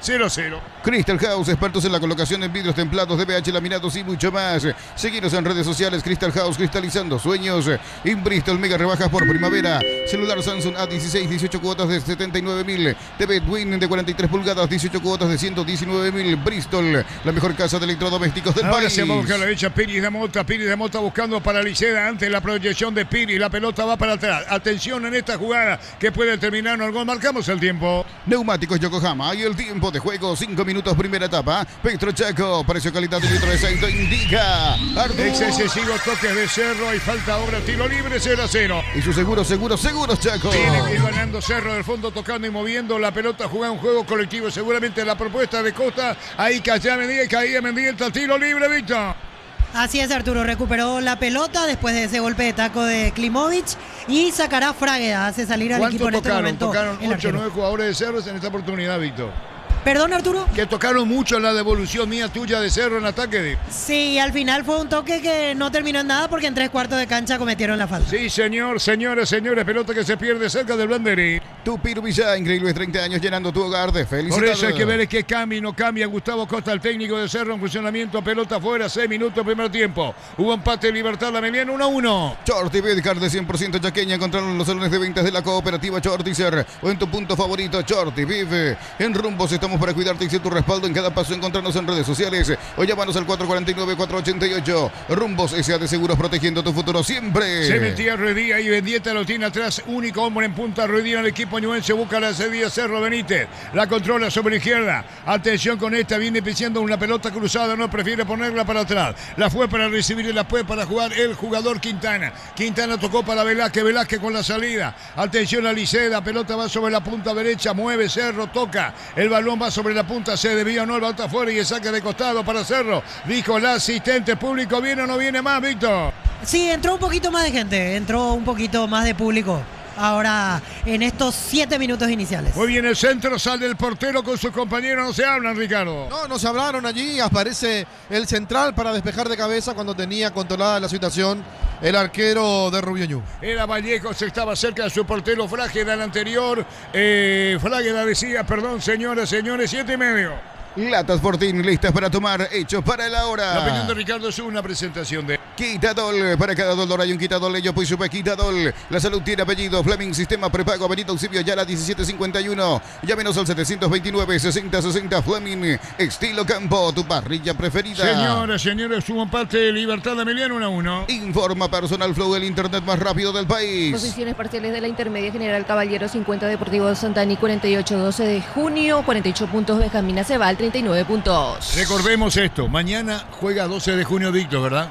cero a cero. Crystal House, expertos en la colocación de vidrios templados, D B H, laminados y mucho más. Seguinos en redes sociales, Crystal House, cristalizando sueños. En Bristol, mega rebajas por primavera. Celular Samsung A dieciséis, dieciocho cuotas de setenta y nueve mil. T V Twin de cuarenta y tres pulgadas, dieciocho cuotas de ciento diecinueve mil. Bristol, la mejor casa de electrodomésticos del Ahora país. se va a buscar la derecha Piri de Mota. Piri de Mota buscando para Liceda. Antes la proyección de Piri. La pelota va para atrás. Atención en esta jugada que puede terminar en el gol. Marcamos el tiempo. Neumáticos Yokohama y el tiempo de juego, cinco minutos primera etapa. Petro Chaco, precio calidad de litro de aceite indica Artur. Excesivos toques de Cerro y falta ahora tiro libre cero a cero. Y su seguro, seguro, seguros Chaco. Tiene que ir ganando Cerro del fondo, tocando y moviendo la pelota, jugar un juego colectivo. Seguramente la propuesta de Costa. Ahí caía Mendieta y caía Mendieta. Tiro libre, Víctor. Así es, Arturo, recuperó la pelota después de ese golpe de taco de Klimovic y sacará Fragueda, hace salir al equipo en este tocaron? momento. Tocaron el ocho o arquero. nueve jugadores de Cerro en esta oportunidad, Víctor. ¿Perdón, Arturo? Que tocaron mucho en la devolución mía tuya de Cerro en ataque. De... Sí, al final fue un toque que no terminó en nada porque en tres cuartos de cancha cometieron la falta. Sí, señor, señores, señores, pelota que se pierde cerca del Blanderi. Tu Pirubilla, increíbles treinta años llenando tu hogar de felicidad. Por eso hay que ver qué cambia y no cambia. Gustavo Costa, el técnico de Cerro en funcionamiento, pelota afuera, seis minutos primer tiempo. Hubo empate, Libertad la Meliana, uno a uno. Shorty Bedcard de cien por ciento chaqueña, encontraron en los salones de ventas de la cooperativa Shortizer o en tu punto favorito, Shorty Vive. En Rumbos estamos para cuidarte y ser tu respaldo en cada paso. Encontrarnos en redes sociales o llámanos al cuatro cuatro nueve, cuatro ocho ocho. Rumbos S A de Seguros, protegiendo tu futuro siempre. Se metía Ruedía y Vendieta lo tiene atrás. Único hombre en punta. Ruedía en el equipo ñuense. Busca la salida Cerro Benítez. La controla sobre la izquierda. Atención con esta. Viene pisando una pelota cruzada. No prefiere ponerla para atrás. La fue para recibir y la fue para jugar el jugador Quintana. Quintana tocó para Velázquez. Velázquez con la salida. Atención a Liceda. Pelota va sobre la punta derecha. Mueve Cerro. Toca. El balón va sobre la punta. Se desvía, no, el balón afuera y el saque de costado para Cerro. Dijo el asistente público. ¿Viene o no viene más, Víctor? Sí, entró un poquito más de gente. Entró un poquito más de público. Ahora, en estos siete minutos iniciales. Muy bien, el centro sale el portero con sus compañeros. No se hablan, Ricardo. No, no se hablaron allí. Aparece el central para despejar de cabeza cuando tenía controlada la situación el arquero de Rubio Ñu. Era Vallejo, se estaba cerca de su portero Frágeda, el anterior. Eh, Frágeda decía, perdón, señoras, señores, siete y medio. Latas Fortín, listas para tomar, hechos para la hora. La opinión de Ricardo es una presentación de... Quitadol, para cada dolor hay un Quitadol, ello pues supe Quitadol. La salud tiene apellido, Fleming, sistema prepago, Benito Eusebio Ayala, diecisiete cincuenta y uno. Llámenos al setecientos veintinueve, sesenta sesenta, Fleming, estilo campo, tu parrilla preferida. Señoras, señores, sumo parte Libertad de Emiliano uno a uno. Informa Personal Flow, el internet más rápido del país. Posiciones parciales de la intermedia General Caballero, cincuenta Deportivo de Santani, cuarenta y ocho doce de junio, cuarenta y ocho puntos Benjamín Acebal, treinta y nueve puntos. Recordemos esto, mañana juega doce de junio Víctor, ¿verdad?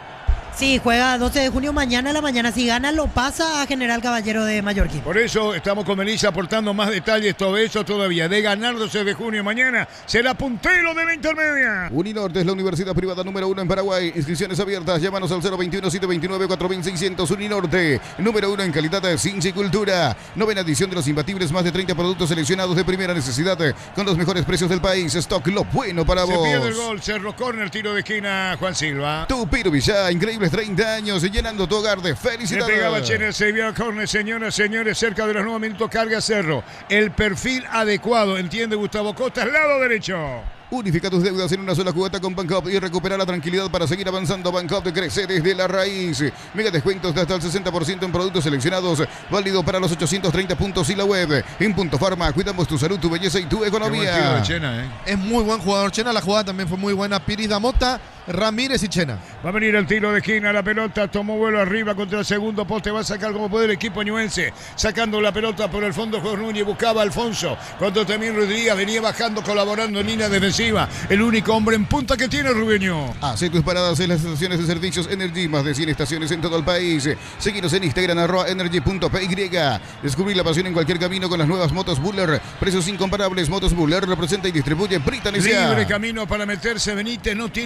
Sí, juega doce de junio mañana a la mañana. Si gana, lo pasa a General Caballero de Mallorquín. Por eso estamos con Melissa aportando más detalles, todo eso todavía. De ganar doce de junio mañana, será puntero de la intermedia. Uninorte es la universidad privada número uno en Paraguay. Inscripciones abiertas. Llámanos al cero veintiuno, setecientos veintinueve, cuatro mil seiscientos. Uninorte, número uno en calidad de ciencia y cultura. Novena edición de los imbatibles. Más de treinta productos seleccionados de primera necesidad con los mejores precios del país. Stock, lo bueno para Se vos. Se pierde el gol. Cerro Corner, tiro de esquina, Juan Silva. Tu Pirubilla, increíbles treinta años llenando tu hogar de felicidad. Le pegaba Chener, se vio Corner, señoras, señores, cerca de los nueve minutos, carga Cerro. El perfil adecuado, entiende Gustavo Costa, al lado derecho. Unifica tus deudas en una sola jugada con Bancoop y recupera la tranquilidad para seguir avanzando. Bancoop crece desde la raíz. Mega descuentos de hasta el sesenta por ciento en productos seleccionados. Válido para los ochocientos treinta puntos y la web. En Punto Farma, cuidamos tu salud, tu belleza y tu economía. Qué buen tiro de Chena, ¿eh? Es muy buen jugador Chena. La jugada también fue muy buena. Piris Damota, Ramírez y Chena. Va a venir el tiro de esquina, la pelota tomó vuelo arriba contra el segundo poste, va a sacar como puede el equipo ñuense, sacando la pelota por el fondo. Jorge Núñez buscaba a Alfonso, cuando también Rodríguez venía bajando, colaborando en línea defensiva. El único hombre en punta que tiene Rubeño. Hace tus paradas en las estaciones de servicios Energy, más de cien estaciones en todo el país. Seguinos en Instagram, arroba energy punto p y. Descubrir la pasión en cualquier camino con las nuevas motos Buller. Precios incomparables. Motos Buller representa y distribuye Britanesia. Libre camino para meterse. Benítez no tiene marca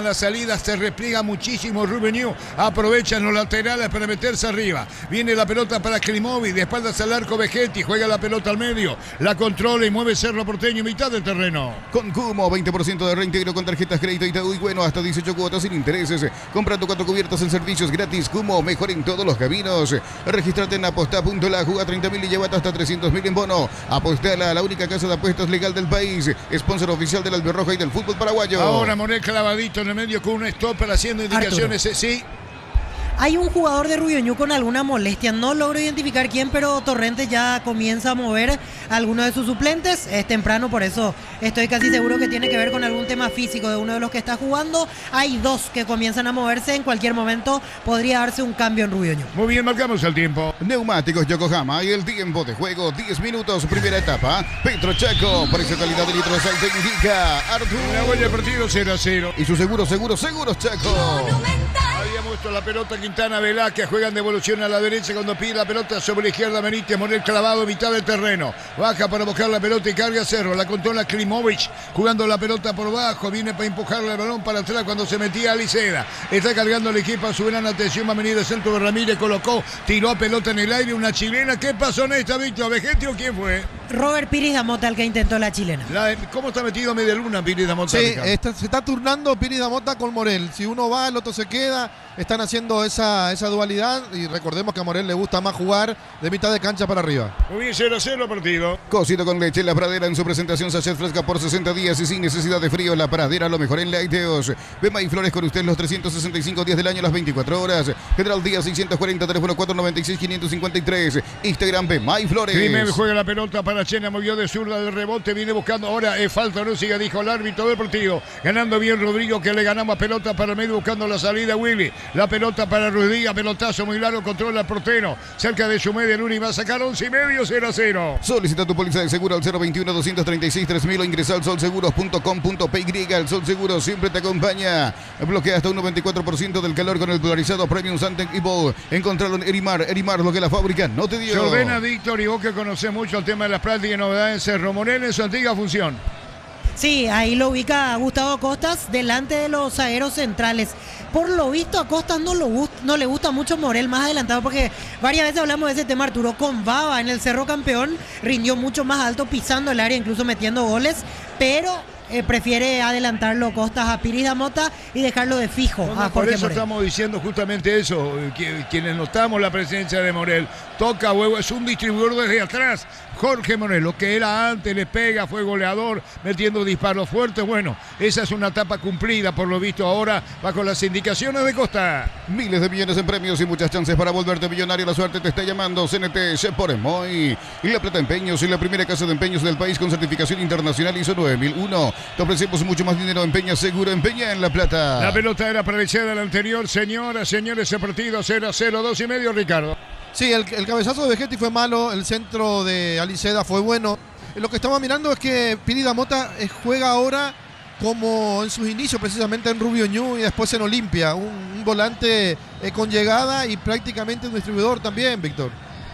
a la salida, se repliega muchísimo Rubén Ñu, aprovechan los laterales para meterse arriba, viene la pelota para Klimovic, de espaldas al arco Vegetti, juega la pelota al medio, la controla y mueve Cerro Porteño, mitad del terreno. Con Cumo, veinte por ciento de reintegro con tarjetas crédito Itaú y bueno, hasta dieciocho cuotas sin intereses, comprando cuatro cubiertas en servicios gratis. Cumo, mejor en todos los caminos. Regístrate en aposta punto la, juega treinta mil y llévate hasta trescientos mil en bono. Apostala, la única casa de apuestas legal del país, sponsor oficial del Albirroja y del fútbol paraguayo. Ahora Morel clavadito en el medio con un stopper haciendo indicaciones, Arturo. Sí. Hay un jugador de Rubio Ñu con alguna molestia, no logro identificar quién, pero Torrente ya comienza a mover a alguno de sus suplentes. Es temprano, por eso estoy casi seguro que tiene que ver con algún tema físico de uno de los que está jugando. Hay dos que comienzan a moverse, en cualquier momento podría darse un cambio en Rubio Ñu. Muy bien, marcamos el tiempo. Neumáticos Yokohama y el tiempo de juego, diez minutos, primera etapa. Petro Chaco, precio calidad de litros alta indica Arturo. La vuelta del partido cero a cero. Y su seguro, seguro, seguros Chaco. Había puesto la pelota Quintana Velázquez, juegan devolución a la derecha cuando pide la pelota sobre la izquierda Benítez, Morel clavado, mitad del terreno. Baja para buscar la pelota y carga Cerro, la controla Klimovic, jugando la pelota por bajo, viene para empujarle el balón para atrás cuando se metía a Liceda. Está cargando el equipo a su gran atención, va a venir el centro de Ramírez, colocó, tiró a pelota en el aire, una chilena. ¿Qué pasó en esta, Víctor? ¿Vegetti o quién fue? Robert Piris Damota, el que intentó la chilena. La, ¿Cómo está metido media luna Piris Damota? Sí, está, se está turnando Piris Damota con Morel. Si uno va, el otro se queda. Están haciendo esa, esa dualidad y recordemos que a Morel le gusta más jugar de mitad de cancha para arriba. Muy bien, cero a cero partido. Cocido con leche, La Pradera en su presentación sachet fresca por sesenta días y sin necesidad de frío. La Pradera, lo mejor en lácteos. Bema y Flores con usted los trescientos sesenta y cinco días del año, las veinticuatro horas. General Díaz seiscientos cuarenta, teléfono cuatro noventa y seis, quinientos cincuenta y tres. Instagram Bema y Flores. Jiménez juega la pelota para Chena, movió de zurda del rebote, viene buscando ahora, es falta, no siga, dijo el árbitro del partido. Ganando bien Rodrigo, que le ganamos pelota para el medio, buscando la salida Willy. La pelota para Rodríguez, pelotazo muy largo, controla el portero. Cerca de su media luna y va a sacar once y medio, cero a cero. Solicita tu póliza de seguro al cero veintiuno, doscientos treinta y seis, tres mil o ingresa al sol seguros punto com punto pe y. El Sol Seguros siempre te acompaña. Bloquea hasta un noventa y cuatro por ciento del calor con el polarizado Premium Santec Evo. Encontralo en Erimar. Erimar, lo que la fábrica no te dio. Se ordena, Víctor, y vos que conocés mucho el tema de las prácticas y novedades en Cerro Morel en su antigua función. Sí, ahí lo ubica Gustavo Costas delante de los zagueros centrales. Por lo visto a Costas no, lo gust no le gusta mucho Morel más adelantado, porque varias veces hablamos de ese tema. Arturo con Baba en el Cerro Campeón rindió mucho más alto pisando el área, incluso metiendo goles, pero eh, prefiere adelantarlo Costas a Piris Damota y dejarlo de fijo no, a no, Jorge Por eso Morel. Estamos diciendo justamente eso, que, quienes notamos la presencia de Morel. Toca huevo, es un distribuidor desde atrás. Jorge Morel, lo que era antes, le pega, fue goleador, metiendo disparos fuertes. Bueno, esa es una etapa cumplida, por lo visto ahora, bajo las indicaciones de Costa. Miles de millones en premios y muchas chances para volverte millonario. La suerte te está llamando. C N T, Shepor Moy y La Plata Empeños, y la primera casa de empeños del país con certificación internacional I S O nueve mil uno. Te ofrecemos mucho más dinero. Empeña seguro, empeña en La Plata. La pelota era parecida a la anterior, señoras, señores, ese partido cero a cero, dos y medio, Ricardo. Sí, el, el cabezazo de Vegetti fue malo, el centro de Aliceda fue bueno. Lo que estamos mirando es que Piris Damota eh, juega ahora como en sus inicios, precisamente en Rubio Ñu y después en Olimpia. Un, un volante eh, con llegada y prácticamente un distribuidor también, Víctor.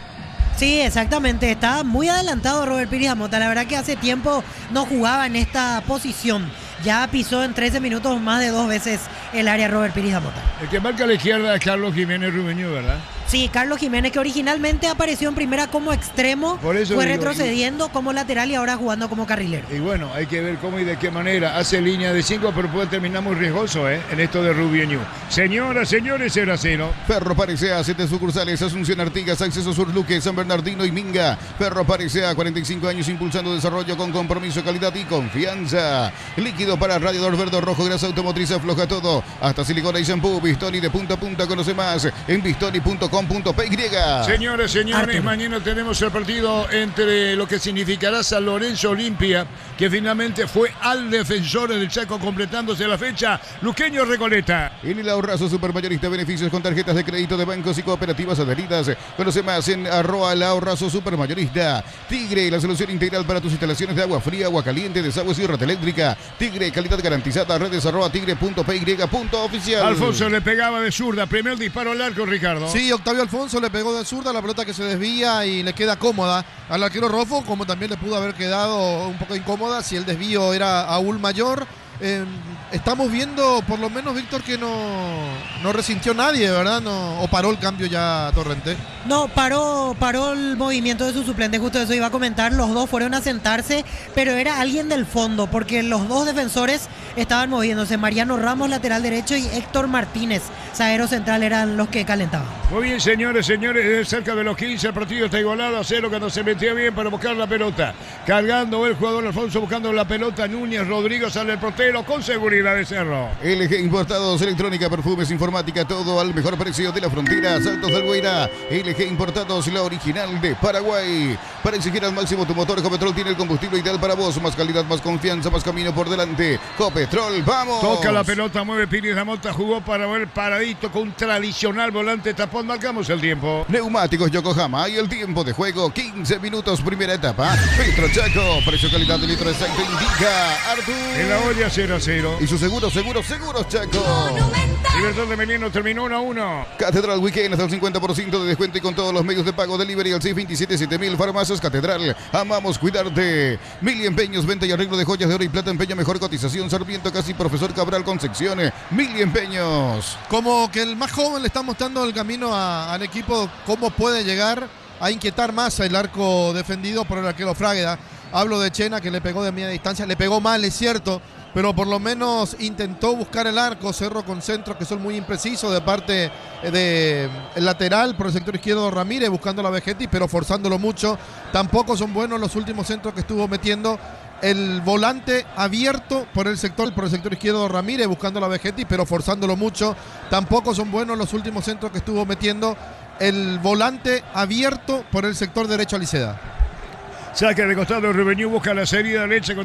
Sí, exactamente. Está muy adelantado Robert Piris Damota. La verdad que hace tiempo no jugaba en esta posición. Ya pisó en trece minutos más de dos veces el área Robert Piris Damota. El que marca a la izquierda es Carlos Jiménez Rubén Ñu, ¿verdad? Sí, Carlos Jiménez, que originalmente apareció en primera como extremo, fue digo, retrocediendo como lateral y ahora jugando como carrilero. Y bueno, hay que ver cómo y de qué manera hace línea de cinco, pero puede terminar muy riesgoso ¿eh? en esto de Rubio Ñu. Señoras, señores, cero a cero. Ferro Parecea, siete sucursales, Asunción Artigas, Acceso Sur Luque, San Bernardino y Minga. Ferro Parecea, cuarenta y cinco años impulsando desarrollo con compromiso, calidad y confianza. Líquido para radiador verde rojo, grasa automotriz, afloja todo. Hasta silicona y shampoo, Bistoni de punta a punta, conoce más en bistoni punto com punto pe y. Señores, señores, Arturo. Mañana tenemos el partido entre lo que significará San Lorenzo Olimpia, que finalmente fue al Defensor del Chaco completándose la fecha, Luqueño Recoleta. En el Ahorrazo Supermayorista, beneficios con tarjetas de crédito de bancos y cooperativas adheridas. Conoce más en arroba el Ahorrazo Supermayorista. Tigre, la solución integral para tus instalaciones de agua fría, agua caliente, desagües y red eléctrica. Tigre, calidad garantizada. Redes arroba tigre punto pe y punto oficial. Alfonso le pegaba de zurda, primer disparo al arco, Ricardo. Sí, Octavio Alfonso le pegó de zurda, la pelota que se desvía y le queda cómoda al arquero Rofo, como también le pudo haber quedado un poco incómoda si el desvío era aún mayor. eh, estamos viendo, por lo menos, Víctor, que no, no resintió nadie, ¿verdad? No, o paró el cambio ya Torrente. No, paró, paró el movimiento de su suplente, justo eso iba a comentar. Los dos fueron a sentarse, pero era alguien del fondo, porque los dos defensores estaban moviéndose. Mariano Ramos, lateral derecho, y Héctor Martínez, zaguero central, eran los que calentaban. Muy bien, señores, señores, cerca de los quince, el partido está igualado a cero cuando se metía bien para buscar la pelota. Cargando el jugador Alfonso, buscando la pelota. Núñez Rodrigo, sale el portero con seguridad de Cerro. L G Importados, electrónica, perfumes, informática, todo al mejor precio de la frontera. Saltos del Guairá. L G Importados, la original de Paraguay. Para exigir al máximo tu motor, Copetrol tiene el combustible ideal para vos. Más calidad, más confianza, más camino por delante. Copetrol, vamos. Toca la pelota, mueve Pires La Mota, jugó para ver paradito con un tradicional volante tapón. Marcamos el tiempo. Neumáticos Yokohama y el tiempo de juego, quince minutos, primera etapa. Petro Chaco, precio calidad de litro de aceite indica Artur. En la olla cero a cero. Y su seguro, seguro, seguros Chaco. Libertad de Meliano terminó uno a uno. Catedral Weekend hasta el cincuenta por ciento de descuento y con todos los medios de pago. Delivery al seis veintisiete siete mil. Farmacias Catedral. Amamos cuidarte. Mil empeños, venta y arreglo de joyas de oro y plata. Empeño, mejor cotización. Sarmiento, casi Profesor Cabral, Concepción. Mil empeños. Como que el más joven le está mostrando el camino a, al equipo, cómo puede llegar a inquietar más el arco defendido por el arquero Frágueda. Hablo de Chena, que le pegó de media distancia, le pegó mal, es cierto, pero por lo menos intentó buscar el arco. Cerro con centros que son muy imprecisos de parte del lateral por el sector izquierdo Ramírez, buscando la Vegetti, pero forzándolo mucho. Tampoco son buenos los últimos centros que estuvo metiendo el volante abierto por el sector, por el sector izquierdo Ramírez, buscando la Vegetti, pero forzándolo mucho. Tampoco son buenos los últimos centros que estuvo metiendo el volante abierto por el sector derecho Aliceda. Saca de costado, Rubeniu busca la salida derecha.